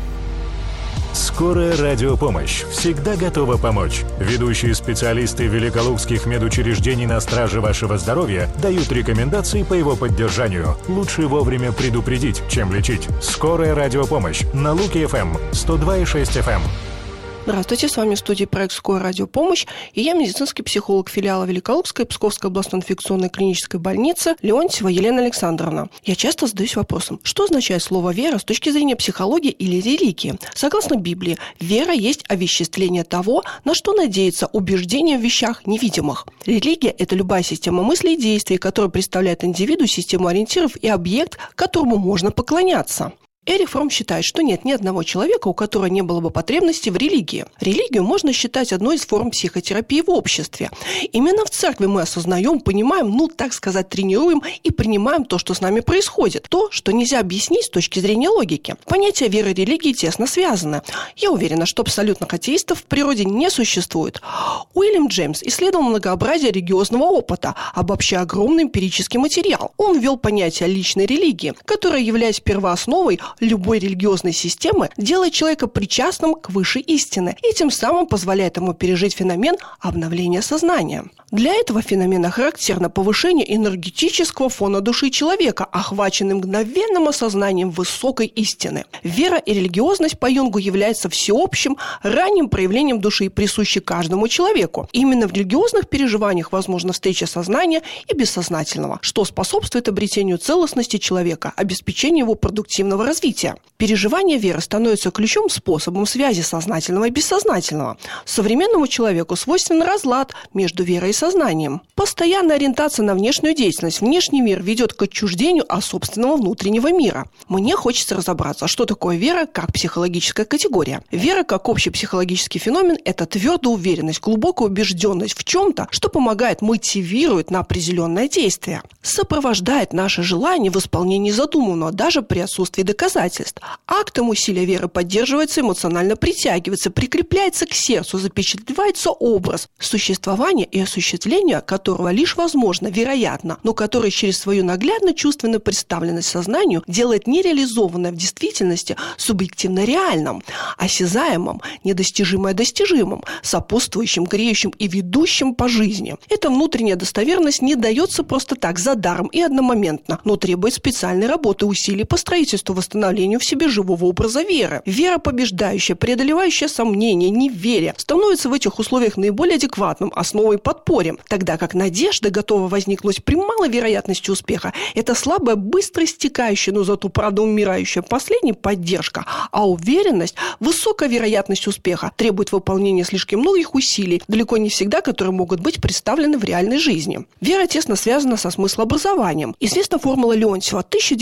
Скорая радиопомощь всегда готова помочь. Ведущие специалисты великолукских медучреждений на страже вашего здоровья дают рекомендации по его поддержанию. Лучше вовремя предупредить, чем лечить. Скорая радиопомощь на Луки ФМ 102,6 FM. Здравствуйте, с вами в студии проект «Скорая радиопомощь», и я медицинский психолог филиала Великолукской Псковской областной инфекционной клинической больницы Леонтьева Елена Александровна. Я часто задаюсь вопросом, что означает слово «вера» с точки зрения психологии или религии? Согласно Библии, вера есть овеществление того, на что надеется убеждение в вещах невидимых. Религия – это любая система мыслей и действий, которая представляет индивиду систему ориентиров и объект, которому можно поклоняться. Эрих Фромм считает, что нет ни одного человека, у которого не было бы потребности в религии. Религию можно считать одной из форм психотерапии в обществе. Именно в церкви мы осознаем, понимаем, так сказать, тренируем и принимаем то, что с нами происходит. То, что нельзя объяснить с точки зрения логики. Понятия веры и религии тесно связаны. Я уверена, что абсолютных атеистов в природе не существует. Уильям Джеймс исследовал многообразие религиозного опыта, обобщая огромный эмпирический материал. Он ввел понятие личной религии, которая, являясь первоосновой любой религиозной системы, делает человека причастным к высшей истине и тем самым позволяет ему пережить феномен обновления сознания. Для этого феномена характерно повышение энергетического фона души человека, охваченным мгновенным осознанием высокой истины. Вера и религиозность по Юнгу являются всеобщим, ранним проявлением души, присущей каждому человеку. Именно в религиозных переживаниях возможна встреча сознания и бессознательного, что способствует обретению целостности человека, обеспечению его продуктивного развития. Переживание веры становится ключевым способом связи сознательного и бессознательного. Современному человеку свойственен разлад между верой и сознанием. Постоянная ориентация на внешнюю деятельность, внешний мир ведет к отчуждению от собственного внутреннего мира. Мне хочется разобраться, что такое вера как психологическая категория. Вера как общий психологический феномен – это твердая уверенность, глубокая убежденность в чем-то, что помогает, мотивирует на определенное действие, сопровождает наше желание в исполнении задуманного, даже при отсутствии доказательств. доказательств. Актом усилия веры поддерживается, эмоционально притягивается, прикрепляется к сердцу, запечатлевается образ, существование и осуществление которого лишь возможно, вероятно, но который через свою наглядно-чувственную представленность сознанию делает нереализованное в действительности субъективно реальным, осязаемым, недостижимое достижимым, сопутствующим, греющим и ведущим по жизни. Эта внутренняя достоверность не дается просто так, за даром и одномоментно, но требует специальной работы, усилий по строительству, восстановлению в себе живого образа веры. Вера побеждающая, преодолевающая сомнения, неверие, становится в этих условиях наиболее адекватным, основой и подпорьем, тогда как надежда готова возникнуть при малой вероятности успеха. Это слабая, быстро истекающая, но зато, правда, умирающая последней поддержка, а уверенность, высокая вероятность успеха требует выполнения слишком многих усилий, далеко не всегда которые могут быть представлены в реальной жизни. Вера тесно связана со смыслообразованием. Известна формула Леонтьева,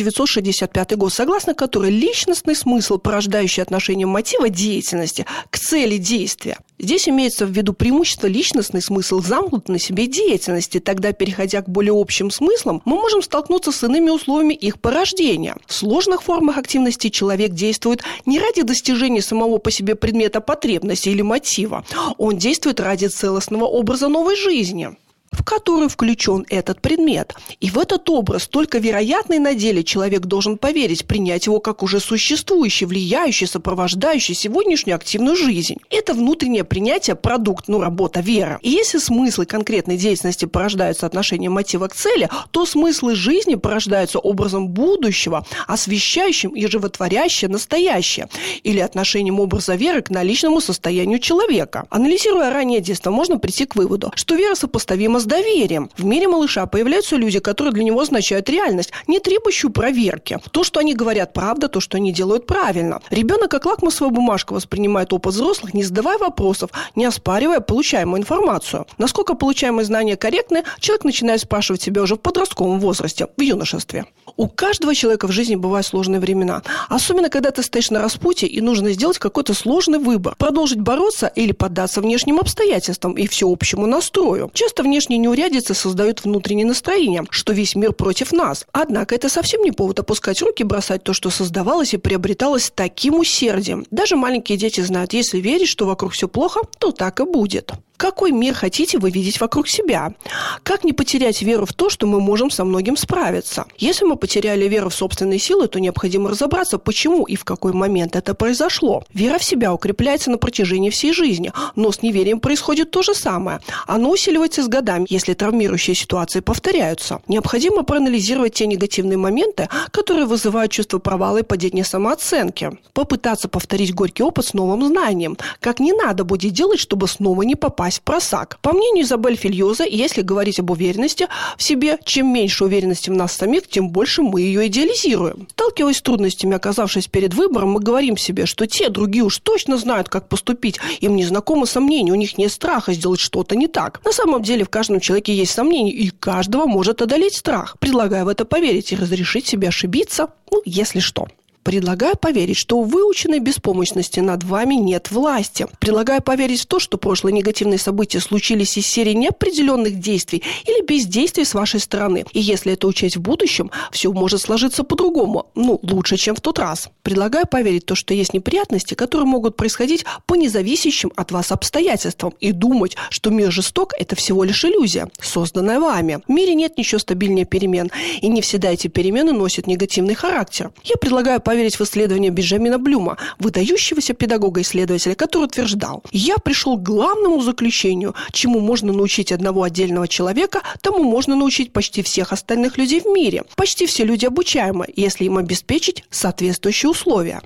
1965 год, согласно которой личностный смысл, порождающий отношение мотива деятельности к цели действия. Здесь имеется в виду преимущество личностный смысл замкнутой на себе деятельности. Тогда, переходя к более общим смыслам, мы можем столкнуться с иными условиями их порождения. В сложных формах активности человек действует не ради достижения самого по себе предмета потребности или мотива. Он действует ради целостного образа новой жизни, в которую включен этот предмет. И в этот образ, только вероятный на деле, человек должен поверить, принять его как уже существующий, влияющий, сопровождающий сегодняшнюю активную жизнь. Это внутреннее принятие, продукт, работа, вера. И если смыслы конкретной деятельности порождаются отношением мотива к цели, то смыслы жизни порождаются образом будущего, освещающим и животворящее настоящее, или отношением образа веры к наличному состоянию человека. Анализируя раннее детство, можно прийти к выводу, что вера сопоставима с доверием. В мире малыша появляются люди, которые для него означают реальность, не требующую проверки. То, что они говорят, правда, то, что они делают, правильно. Ребенок, как лакмусовая бумажка, воспринимает опыт взрослых, не задавая вопросов, не оспаривая получаемую информацию. Насколько получаемые знания корректны, человек начинает спрашивать себя уже в подростковом возрасте, в юношестве. У каждого человека в жизни бывают сложные времена. Особенно, когда ты стоишь на распутье и нужно сделать какой-то сложный выбор. Продолжить бороться или поддаться внешним обстоятельствам и всеобщему настрою. Часто внешние неурядицы создают внутреннее настроение, что весь мир против нас. Однако это совсем не повод опускать руки, бросать то, что создавалось и приобреталось с таким усердием. Даже маленькие дети знают, если верить, что вокруг все плохо, то так и будет. Какой мир хотите вы видеть вокруг себя? Как не потерять веру в то, что мы можем со многим справиться? Если мы потеряли веру в собственные силы, то необходимо разобраться, почему и в какой момент это произошло. Вера в себя укрепляется на протяжении всей жизни, но с неверием происходит то же самое. Оно усиливается с годами, если травмирующие ситуации повторяются. Необходимо проанализировать те негативные моменты, которые вызывают чувство провала и падения самооценки. Попытаться повторить горький опыт с новым знанием. Как не надо будет делать, чтобы снова не попасть в просак. По мнению Изабель Фильоза, если говорить об уверенности в себе, чем меньше уверенности в нас самих, тем больше мы ее идеализируем. Сталкиваясь с трудностями, оказавшись перед выбором, мы говорим себе, что те другие уж точно знают, как поступить, им не знакомы сомнения, у них нет страха сделать что-то не так. На самом деле в каждом человеке есть сомнения, и каждого может одолеть страх. Предлагаю в это поверить и разрешить себе ошибиться, если что. Предлагаю поверить, что у выученной беспомощности над вами нет власти. Предлагаю поверить в то, что прошлые негативные события случились из серии неопределенных действий или бездействий с вашей стороны. И если это учесть в будущем, все может сложиться по-другому. Лучше, чем в тот раз. Предлагаю поверить в то, что есть неприятности, которые могут происходить по независящим от вас обстоятельствам. И думать, что мир жесток – это всего лишь иллюзия, созданная вами. В мире нет ничего стабильнее перемен. И не всегда эти перемены носят негативный характер. Я предлагаю поверить в исследование Бенджамина Блюма, выдающегося педагога-исследователя, который утверждал: «Я пришел к главному заключению, чему можно научить одного отдельного человека, тому можно научить почти всех остальных людей в мире. Почти все люди обучаемы, если им обеспечить соответствующие условия».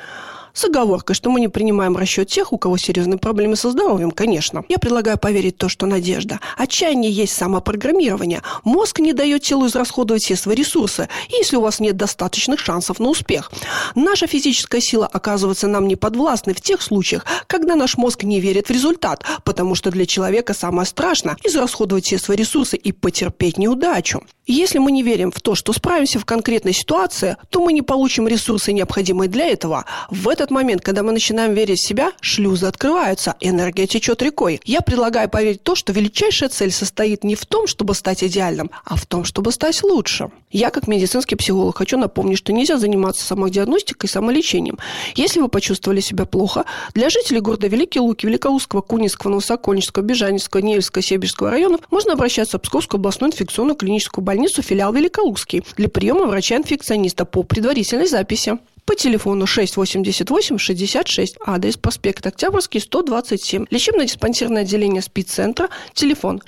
С оговоркой, что мы не принимаем в расчет тех, у кого серьезные проблемы со здоровьем, конечно. Я предлагаю поверить в то, что надежда. Отчаяние есть самопрограммирование. Мозг не дает телу израсходовать все свои ресурсы, если у вас нет достаточных шансов на успех. Наша физическая сила оказывается нам неподвластной в тех случаях, когда наш мозг не верит в результат, потому что для человека самое страшное – израсходовать все свои ресурсы и потерпеть неудачу. Если мы не верим в то, что справимся в конкретной ситуации, то мы не получим ресурсы, необходимые для этого. В этот момент, когда мы начинаем верить в себя, шлюзы открываются, энергия течет рекой. Я предлагаю поверить в то, что величайшая цель состоит не в том, чтобы стать идеальным, а в том, чтобы стать лучше. Я, как медицинский психолог, хочу напомнить, что нельзя заниматься самодиагностикой и самолечением. Если вы почувствовали себя плохо, для жителей города Великие Луки, Великоустского, Кунинского, Новосокольнического, Бежанинского, Невельского, Сибирского районов можно обращаться в Псковскую областную инфекционную клиническую больницу, филиал Великолукский, для приема врача-инфекциониста по предварительной записи. По телефону 688-66, адрес проспект Октябрьский, 127. Лечебно-диспансерное отделение СПИД-центра, телефон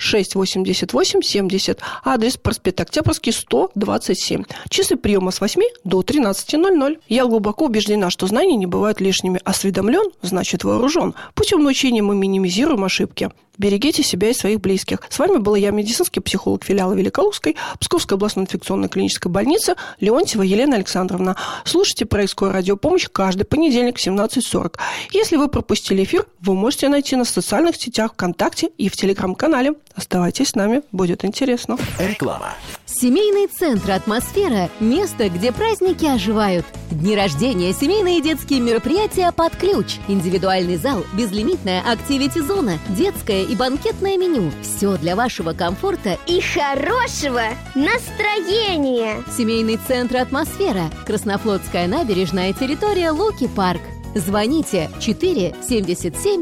688-70, адрес проспект Октябрьский, 127. Часы приема с 8 до 13:00. Я глубоко убеждена, что знания не бывают лишними. Осведомлен, значит вооружен. Путем научения мы минимизируем ошибки. Берегите себя и своих близких. С вами была я, медицинский психолог филиала Великолукской, Псковской областной инфекционной клинической больницы Леонтьева Елена Александровна. Слушайте проект «Скорая радиопомощь» каждый понедельник в 17:40. Если вы пропустили эфир, вы можете найти нас в социальных сетях ВКонтакте и в Телеграм-канале. Оставайтесь с нами, будет интересно. Реклама. Семейный центр «Атмосфера» – место, где праздники оживают. Дни рождения, семейные и детские мероприятия под ключ. Индивидуальный зал, безлимитная активити-зона, детское и банкетное меню. Все для вашего комфорта и хорошего настроения. Семейный центр «Атмосфера». Краснофлотская набережная, территория Луки-парк. Звоните 4 77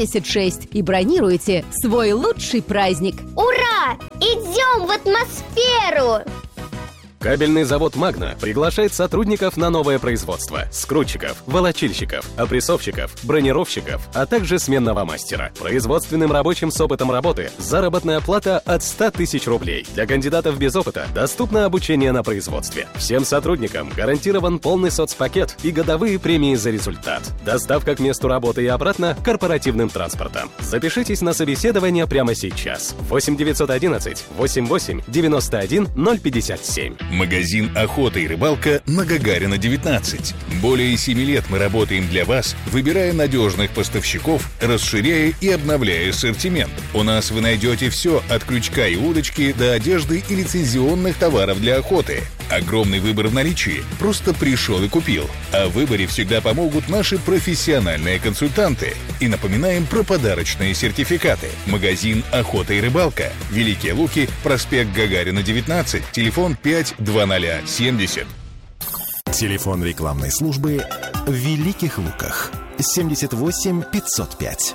76 и бронируйте свой лучший праздник. Ура! Идем в атмосферу! Кабельный завод «Магна» приглашает сотрудников на новое производство. Скрутчиков, волочильщиков, опрессовщиков, бронировщиков, а также сменного мастера. Производственным рабочим с опытом работы заработная плата от 100 тысяч рублей. Для кандидатов без опыта доступно обучение на производстве. Всем сотрудникам гарантирован полный соцпакет и годовые премии за результат. Доставка к месту работы и обратно корпоративным транспортом. Запишитесь на собеседование прямо сейчас. 8 911 88 91 057. Магазин «Охота и рыбалка» на Гагарина, 19. Более 7 лет мы работаем для вас, выбирая надежных поставщиков, расширяя и обновляя ассортимент. У нас вы найдете все от крючка и удочки до одежды и лицензионных товаров для охоты. Огромный выбор в наличии. Просто пришел и купил. А в выборе всегда помогут наши профессиональные консультанты. И напоминаем про подарочные сертификаты. Магазин «Охота и рыбалка». Великие Луки, проспект Гагарина, 19. Телефон 52070. Телефон рекламной службы в Великих Луках. 78 505.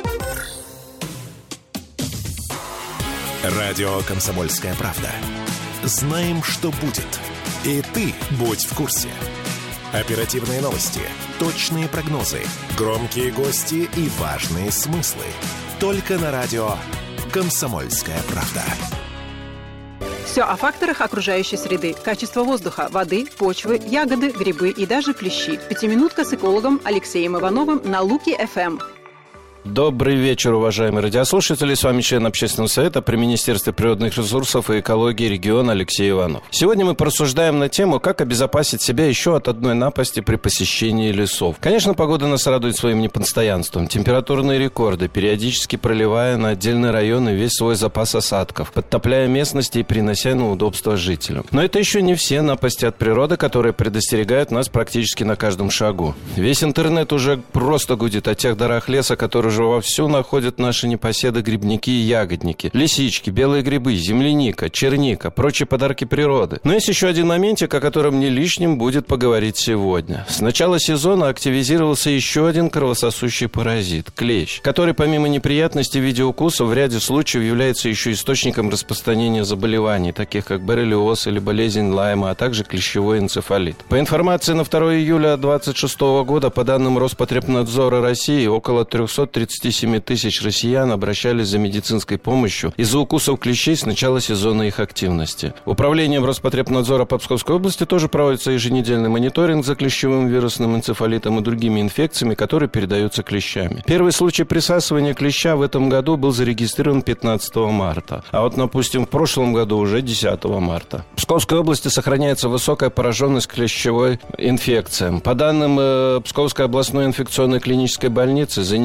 Радио «Комсомольская правда». Знаем, что будет. И ты будь в курсе. Оперативные новости, точные прогнозы, громкие гости и важные смыслы. Только на радио «Комсомольская правда». Все о факторах окружающей среды. Качество воздуха, воды, почвы, ягоды, грибы и даже клещи. Пятиминутка с экологом Алексеем Ивановым на Луки-ФМ. Добрый вечер, уважаемые радиослушатели. С вами член Общественного совета при Министерстве природных ресурсов и экологии региона Алексей Иванов. Сегодня мы порассуждаем на тему, как обезопасить себя еще от одной напасти при посещении лесов. Конечно, погода нас радует своим непостоянством. Температурные рекорды, периодически проливая на отдельные районы весь свой запас осадков, подтопляя местности и принося неудобства жителям. Но это еще не все напасти от природы, которые предостерегают нас практически на каждом шагу. Весь интернет уже просто гудит о тех дарах леса, которые уже вовсю находят наши непоседы грибники и ягодники. Лисички, белые грибы, земляника, черника, прочие подарки природы. Но есть еще один моментик, о котором не лишним будет поговорить сегодня. С начала сезона активизировался еще один кровососущий паразит – клещ, который помимо неприятностей в виде укусов в ряде случаев является еще источником распространения заболеваний, таких как боррелиоз или болезнь Лайма, а также клещевой энцефалит. По информации на 2 июля 2026 года, по данным Роспотребнадзора России, около 337 тысяч россиян обращались за медицинской помощью из-за укусов клещей с начала сезона их активности. Управлением Роспотребнадзора по Псковской области тоже проводится еженедельный мониторинг за клещевым вирусным энцефалитом и другими инфекциями, которые передаются клещами. Первый случай присасывания клеща в этом году был зарегистрирован 15 марта, а вот, допустим, в прошлом году уже 10 марта. В Псковской области сохраняется высокая пораженность клещевой инфекцией. По данным Псковской областной инфекционной клинической больницы, за неделю к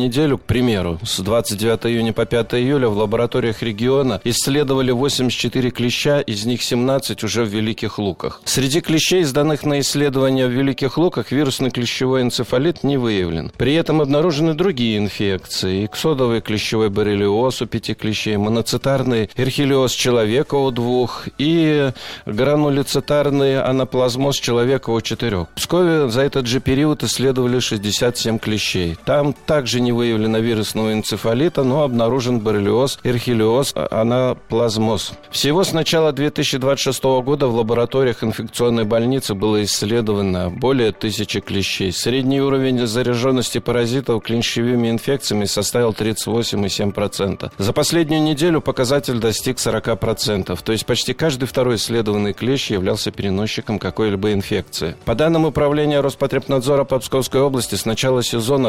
примеру, с 29 июня по 5 июля в лабораториях региона исследовали 84 клеща, из них 17 уже в Великих Луках. Среди клещей, сданных на исследования в Великих Луках, вирусный клещевой энцефалит не выявлен. При этом обнаружены другие инфекции: иксодовый клещевой боррелиоз у 5 клещей, моноцитарный эрхелиоз человека у 2 и гранулецитарный анаплазмоз человека у 4. В Пскове за этот же период исследовали 67 клещей. Там также не выявлено вирусного энцефалита, но обнаружен боррелиоз, эрхелиоз, анаплазмоз. Всего с начала 2026 года в лабораториях инфекционной больницы было исследовано более 1000 клещей. Средний уровень зараженности паразитов клещевыми инфекциями составил 38,7%. За последнюю неделю показатель достиг 40%, то есть почти каждый второй исследованный клещ являлся переносчиком какой-либо инфекции. По данным Управления Роспотребнадзора по Псковской области, с начала сезона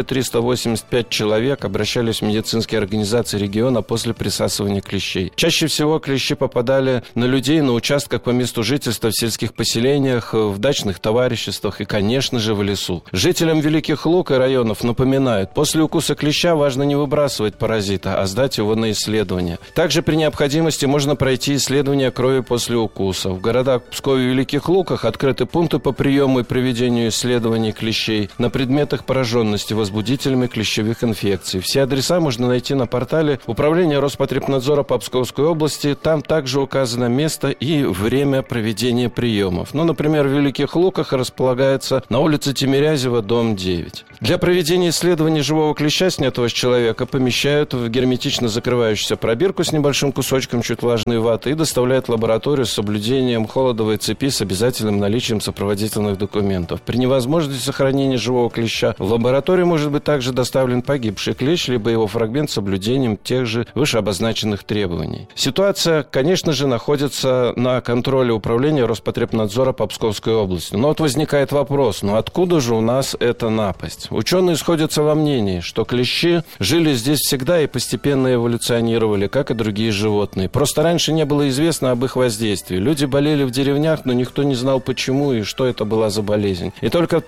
1385 человек обращались в медицинские организации региона после присасывания клещей. Чаще всего клещи попадали на людей на участках по месту жительства, в сельских поселениях, в дачных товариществах и, конечно же, в лесу. Жителям Великих Лук и районов напоминают: после укуса клеща важно не выбрасывать паразита, а сдать его на исследование. Также при необходимости можно пройти исследование крови после укуса. В городах Пскове и Великих Луках открыты пункты по приему и проведению исследований клещей на предмет их пораженности возбудителями клещевых инфекций. Все адреса можно найти на портале Управления Роспотребнадзора по Псковской области. Там также указано место и время проведения приемов. Например, в Великих Луках располагается на улице Тимирязева, дом 9. Для проведения исследований живого клеща, снятого с человека, помещают в герметично закрывающуюся пробирку с небольшим кусочком чуть влажной ваты и доставляют в лабораторию с соблюдением холодовой цепи с обязательным наличием сопроводительных документов. При невозможности сохранения живого клеща в лабораторию может быть также доставлен погибший клещ, либо его фрагмент с соблюдением тех же вышеобозначенных требований. Ситуация, конечно же, находится на контроле Управления Роспотребнадзора по Псковской области. Но возникает вопрос: откуда же у нас эта напасть? Ученые сходятся во мнении, что клещи жили здесь всегда и постепенно эволюционировали, как и другие животные. Просто раньше не было известно об их воздействии. Люди болели в деревнях, но никто не знал, почему и что это была за болезнь. И только в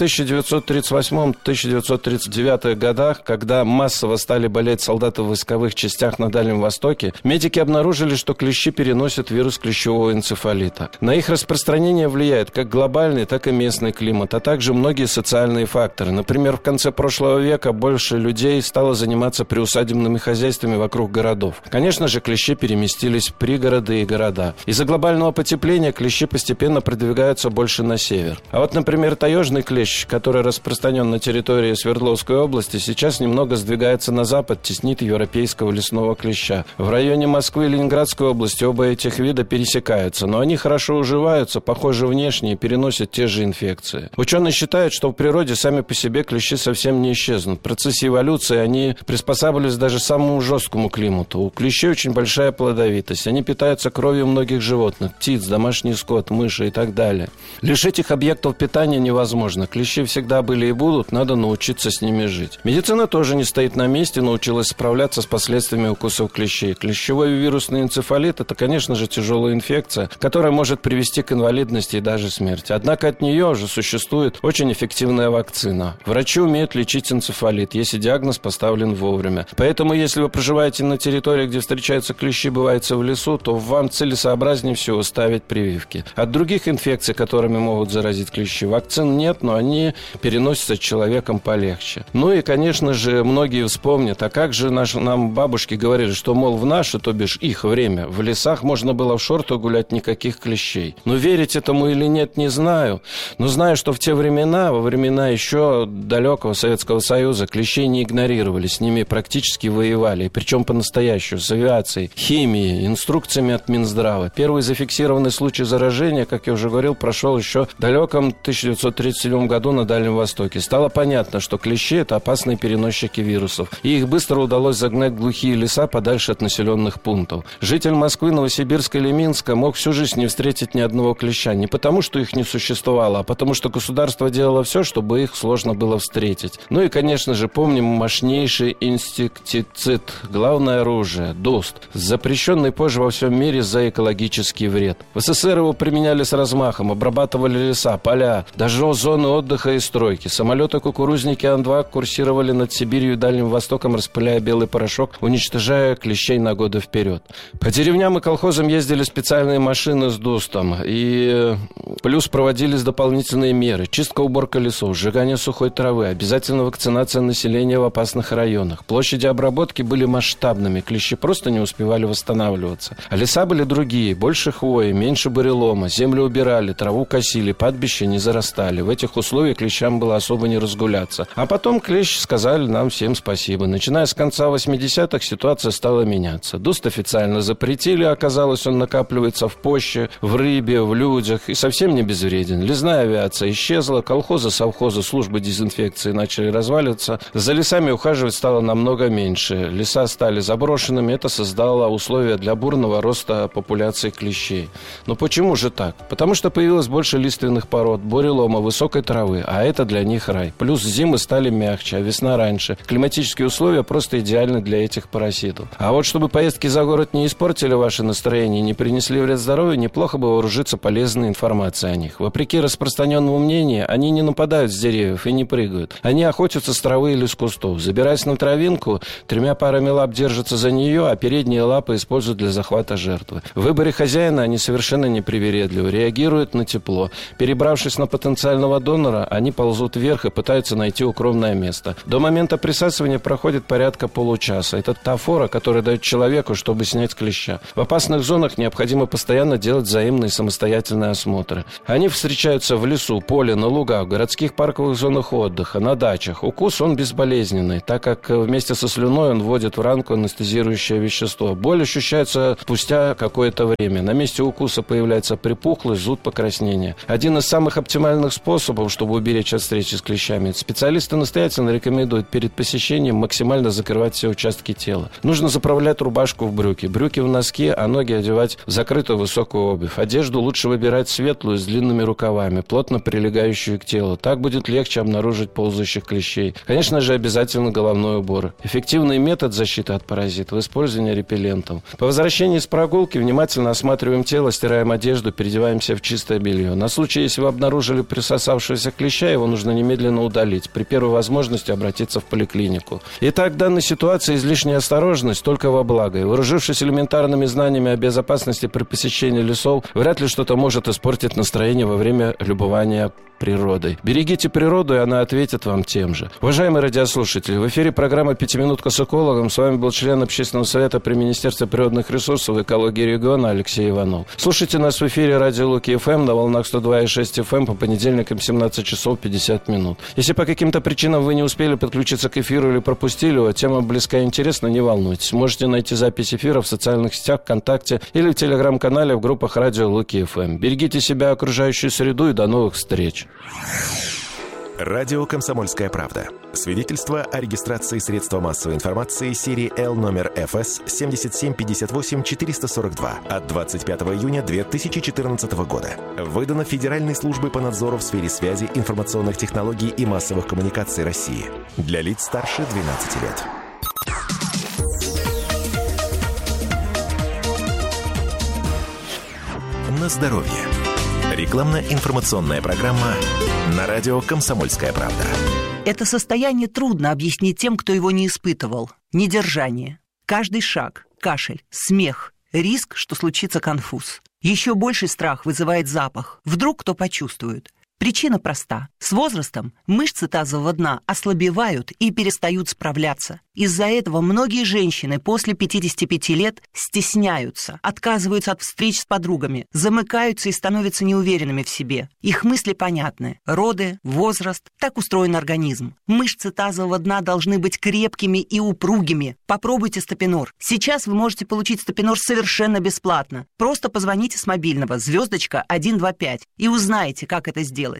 1938-1939 годах, когда массово стали болеть солдаты в войсковых частях на Дальнем Востоке, медики обнаружили, что клещи переносят вирус клещевого энцефалита. На их распространение влияет как глобальный, так и местный климат, а также многие социальные факторы. Например, в конце прошлого века больше людей стало заниматься приусадебными хозяйствами вокруг городов. Конечно же, клещи переместились в пригороды и города. Из-за глобального потепления клещи постепенно продвигаются больше на север. А например, таежный клещ, который распространен на территории Свердловской области, сейчас немного сдвигается на запад, теснит европейского лесного клеща. В районе Москвы и Ленинградской области оба этих вида пересекаются, но они хорошо уживаются, похожи внешне и переносят те же инфекции. Ученые считают, что в природе сами по себе клещи совсем не исчезнут. В процессе эволюции они приспосабливались даже к самому жесткому климату. У клещей очень большая плодовитость. Они питаются кровью многих животных: птиц, домашний скот, мыши и так далее. Лишить их объектов питания невозможно. Клещи всегда были и будут, надо научиться с ними жить. Медицина тоже не стоит на месте, научилась справляться с последствиями укусов клещей. Клещевой вирусный энцефалит – это, конечно же, тяжелая инфекция, которая может привести к инвалидности и даже смерти. Однако от нее уже существует очень эффективная вакцина. Врачи умеют лечить энцефалит, если диагноз поставлен вовремя. Поэтому, если вы проживаете на территории, где встречаются клещи, бывается в лесу, то вам целесообразнее всего ставить прививки. От других инфекций, которыми могут заразить клещи, вакцин нет, но они переносятся человеком полегче. И, конечно же, многие вспомнят, а как же нам бабушки говорили, что, мол, в наше, то бишь их время, в лесах можно было в шортах гулять, никаких клещей. Верить этому или нет, не знаю. Но знаю, что в те времена, во времена еще далекого Советского Союза, клещей не игнорировали, с ними практически воевали, и причем по-настоящему, с авиацией, химией, инструкциями от Минздрава. Первый зафиксированный случай заражения, как я уже говорил, прошел еще в далеком 1937 году на Дальнем Востоке. Стало понятно, что клещи – это опасные переносчики вирусов, и их быстро удалось загнать в глухие леса подальше от населенных пунктов. Житель Москвы, Новосибирска или Минска мог всю жизнь не встретить ни одного клеща, не потому, что их не существовало, а потому, что государство делало все, чтобы их сложно было встретить. И, конечно же, помним мощнейший инсектицид, главное оружие – ДОСТ, запрещенный позже во всем мире за экологический вред. В СССР его применяли с размахом, обрабатывали леса, поля, даже зоны отдыха и стройки. Самолеты-кукурузники Ан-2 курсировали над Сибирью Сибирью и Дальним Востоком, распыляя белый порошок, уничтожая клещей на годы вперед. По деревням и колхозам ездили специальные машины с дустом, и плюс проводились дополнительные меры. Чистка, уборка лесов, сжигание сухой травы, обязательно вакцинация населения в опасных районах. Площади обработки были масштабными, клещи просто не успевали восстанавливаться. А леса были другие, больше хвои, меньше бурелома, землю убирали, траву косили, пастбища не зарастали. В этих условиях клещам было особо не разгуляться. А потом клещи сказали нам всем спасибо. Начиная с конца 80-х ситуация стала меняться. Дуст официально запретили, оказалось, он накапливается в почве, в рыбе, в людях и совсем не безвреден. Лесная авиация исчезла, колхозы, совхозы, службы дезинфекции начали разваливаться. За лесами ухаживать стало намного меньше. Леса стали заброшенными, это создало условия для бурного роста популяции клещей. Но почему же так? Потому что появилось больше лиственных пород, бурелома, высокой травы, а это для них рай. Плюс зимы стали мягче, а весна раньше. Климатические условия просто идеальны для этих паразитов. А вот чтобы поездки за город не испортили ваше настроение и не принесли вред здоровью, неплохо бы вооружиться полезной информацией о них. Вопреки распространенному мнению, они не нападают с деревьев и не прыгают. Они охотятся с травы или с кустов. Забираясь на травинку, 3 парами лап держатся за нее, а передние лапы используют для захвата жертвы. В выборе хозяина они совершенно непривередливы, реагируют на тепло. Перебравшись на потенциального донора, они ползут вверх и пытаются найти укромное место. До момента присасывания проходит порядка получаса. Это та фора, которая дает человеку, чтобы снять клеща. В опасных зонах необходимо постоянно делать взаимные самостоятельные осмотры. Они встречаются в лесу, поле, на лугах, в городских парковых зонах отдыха, на дачах. Укус, он безболезненный, так как вместе со слюной он вводит в ранку анестезирующее вещество. Боль ощущается спустя какое-то время. На месте укуса появляется припухлость, зуд, покраснение. Один из самых оптимальных способов, чтобы уберечь от встречи с клещами, специалисты настоятельно рекомендуют перед посещением максимально закрывать все участки тела. Нужно заправлять рубашку в брюки, брюки в носки, а ноги одевать в закрытую высокую обувь. Одежду лучше выбирать светлую, с длинными рукавами, плотно прилегающую к телу. Так будет легче обнаружить ползающих клещей. Конечно же, обязательно головной убор. Эффективный метод защиты от паразитов – использование репеллентов. По возвращении с прогулки внимательно осматриваем тело, стираем одежду, переодеваемся в чистое белье. На случай, если вы обнаружили присосавшегося клеща, его нужно немедленно удалить. При первой возможности обратиться в поликлинику. Итак, в данной ситуации излишняя осторожность только во благо. И вооружившись элементарными знаниями о безопасности при посещении лесов, вряд ли что-то может испортить настроение во время любования природой. Берегите природу, и она ответит вам тем же. Уважаемые радиослушатели, в эфире программа «Пятиминутка с экологом». С вами был член Общественного совета при Министерстве природных ресурсов и экологии региона Алексей Иванов. Слушайте нас в эфире радио Луки ФМ на волнах 102,6 FM по понедельникам 17 часов 50 минут. Если по каким-то причинам вы не успели подключиться к эфиру или пропустили его, тема близка и интересна, не волнуйтесь. Можете найти запись эфира в социальных сетях, ВКонтакте или в телеграм-канале в группах радио Луки ФМ. Берегите себя, окружающую среду, и до новых встреч. Радио «Комсомольская правда». Свидетельство о регистрации средства массовой информации серии L номер ФС 7758-442 от 25 июня 2014 года. Выдано Федеральной службой по надзору в сфере связи, информационных технологий и массовых коммуникаций России. Для лиц старше 12 лет. На здоровье. Рекламно-информационная программа на радио «Комсомольская правда». Это состояние трудно объяснить тем, кто его не испытывал. Недержание. Каждый шаг, кашель, смех, риск, что случится конфуз. Еще больший страх вызывает запах. Вдруг кто почувствует. Причина проста. С возрастом мышцы тазового дна ослабевают и перестают справляться. Из-за этого многие женщины после 55 лет стесняются, отказываются от встреч с подругами, замыкаются и становятся неуверенными в себе. Их мысли понятны. Роды, возраст, так устроен организм. Мышцы тазового дна должны быть крепкими и упругими. Попробуйте Стапинор. Сейчас вы можете получить Стапинор совершенно бесплатно. Просто позвоните с мобильного *125 и узнаете, как это сделать.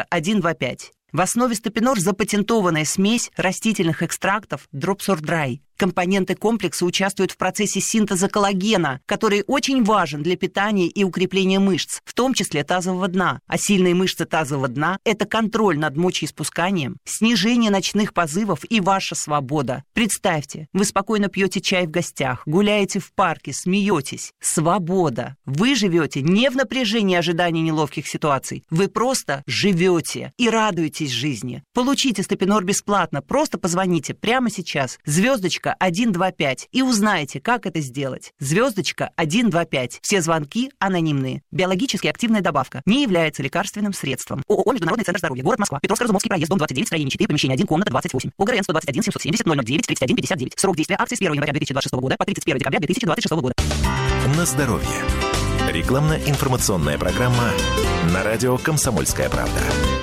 *125. В основе Стапинор запатентованная смесь растительных экстрактов Dropsor Dry. Компоненты комплекса участвуют в процессе синтеза коллагена, который очень важен для питания и укрепления мышц, в том числе тазового дна. А сильные мышцы тазового дна – это контроль над мочеиспусканием, снижение ночных позывов и ваша свобода. Представьте, вы спокойно пьете чай в гостях, гуляете в парке, смеетесь. Свобода. Вы живете не в напряжении ожидания неловких ситуаций. Вы просто живете и радуетесь жизни. Получите степенор бесплатно. Просто позвоните прямо сейчас. Звездочка 125 и узнайте, как это сделать. Звездочка 125. Все звонки анонимные. Биологически активная добавка. Не является лекарственным средством. ООО «Международный центр здоровья». Город Москва. Петровско-Разумовский проезд, дом 29, строение 4, помещение 1, комната 28. ОГРН 121 770 009 31 59. Срок действия акции с 1 января 2026 года по 31 декабря 2026 года. На здоровье. Рекламно-информационная программа на радио «Комсомольская правда».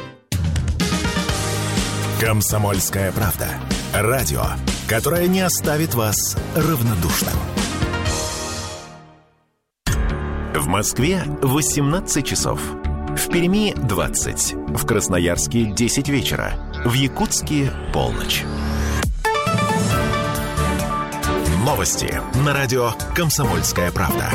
«Комсомольская правда». Радио, которое не оставит вас равнодушным. В Москве 18 часов. В Перми 20. В Красноярске 10 вечера. В Якутске полночь. Новости на радио «Комсомольская правда».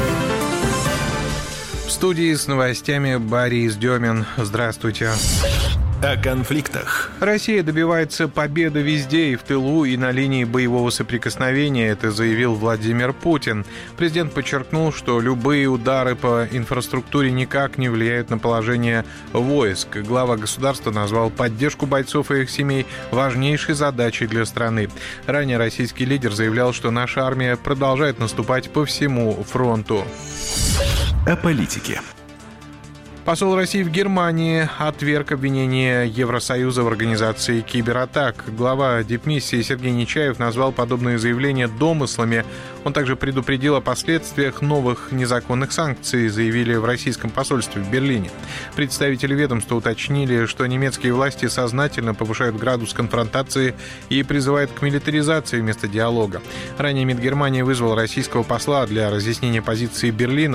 В студии с новостями Борис Демин. Здравствуйте. О конфликтах. Россия добивается победы везде, и в тылу, и на линии боевого соприкосновения. Это заявил Владимир Путин. Президент подчеркнул, что любые удары по инфраструктуре никак не влияют на положение войск. Глава государства назвал поддержку бойцов и их семей важнейшей задачей для страны. Ранее российский лидер заявлял, что наша армия продолжает наступать по всему фронту. О политике. Посол России в Германии отверг обвинения Евросоюза в организации кибератак. Глава дипмиссии Сергей Нечаев назвал подобные заявления домыслами. Он также предупредил о последствиях новых незаконных санкций, заявили в российском посольстве в Берлине. Представители ведомства уточнили, что немецкие власти сознательно повышают градус конфронтации и призывают к милитаризации вместо диалога. Ранее МИД Германии вызвал российского посла для разъяснения позиции Берлина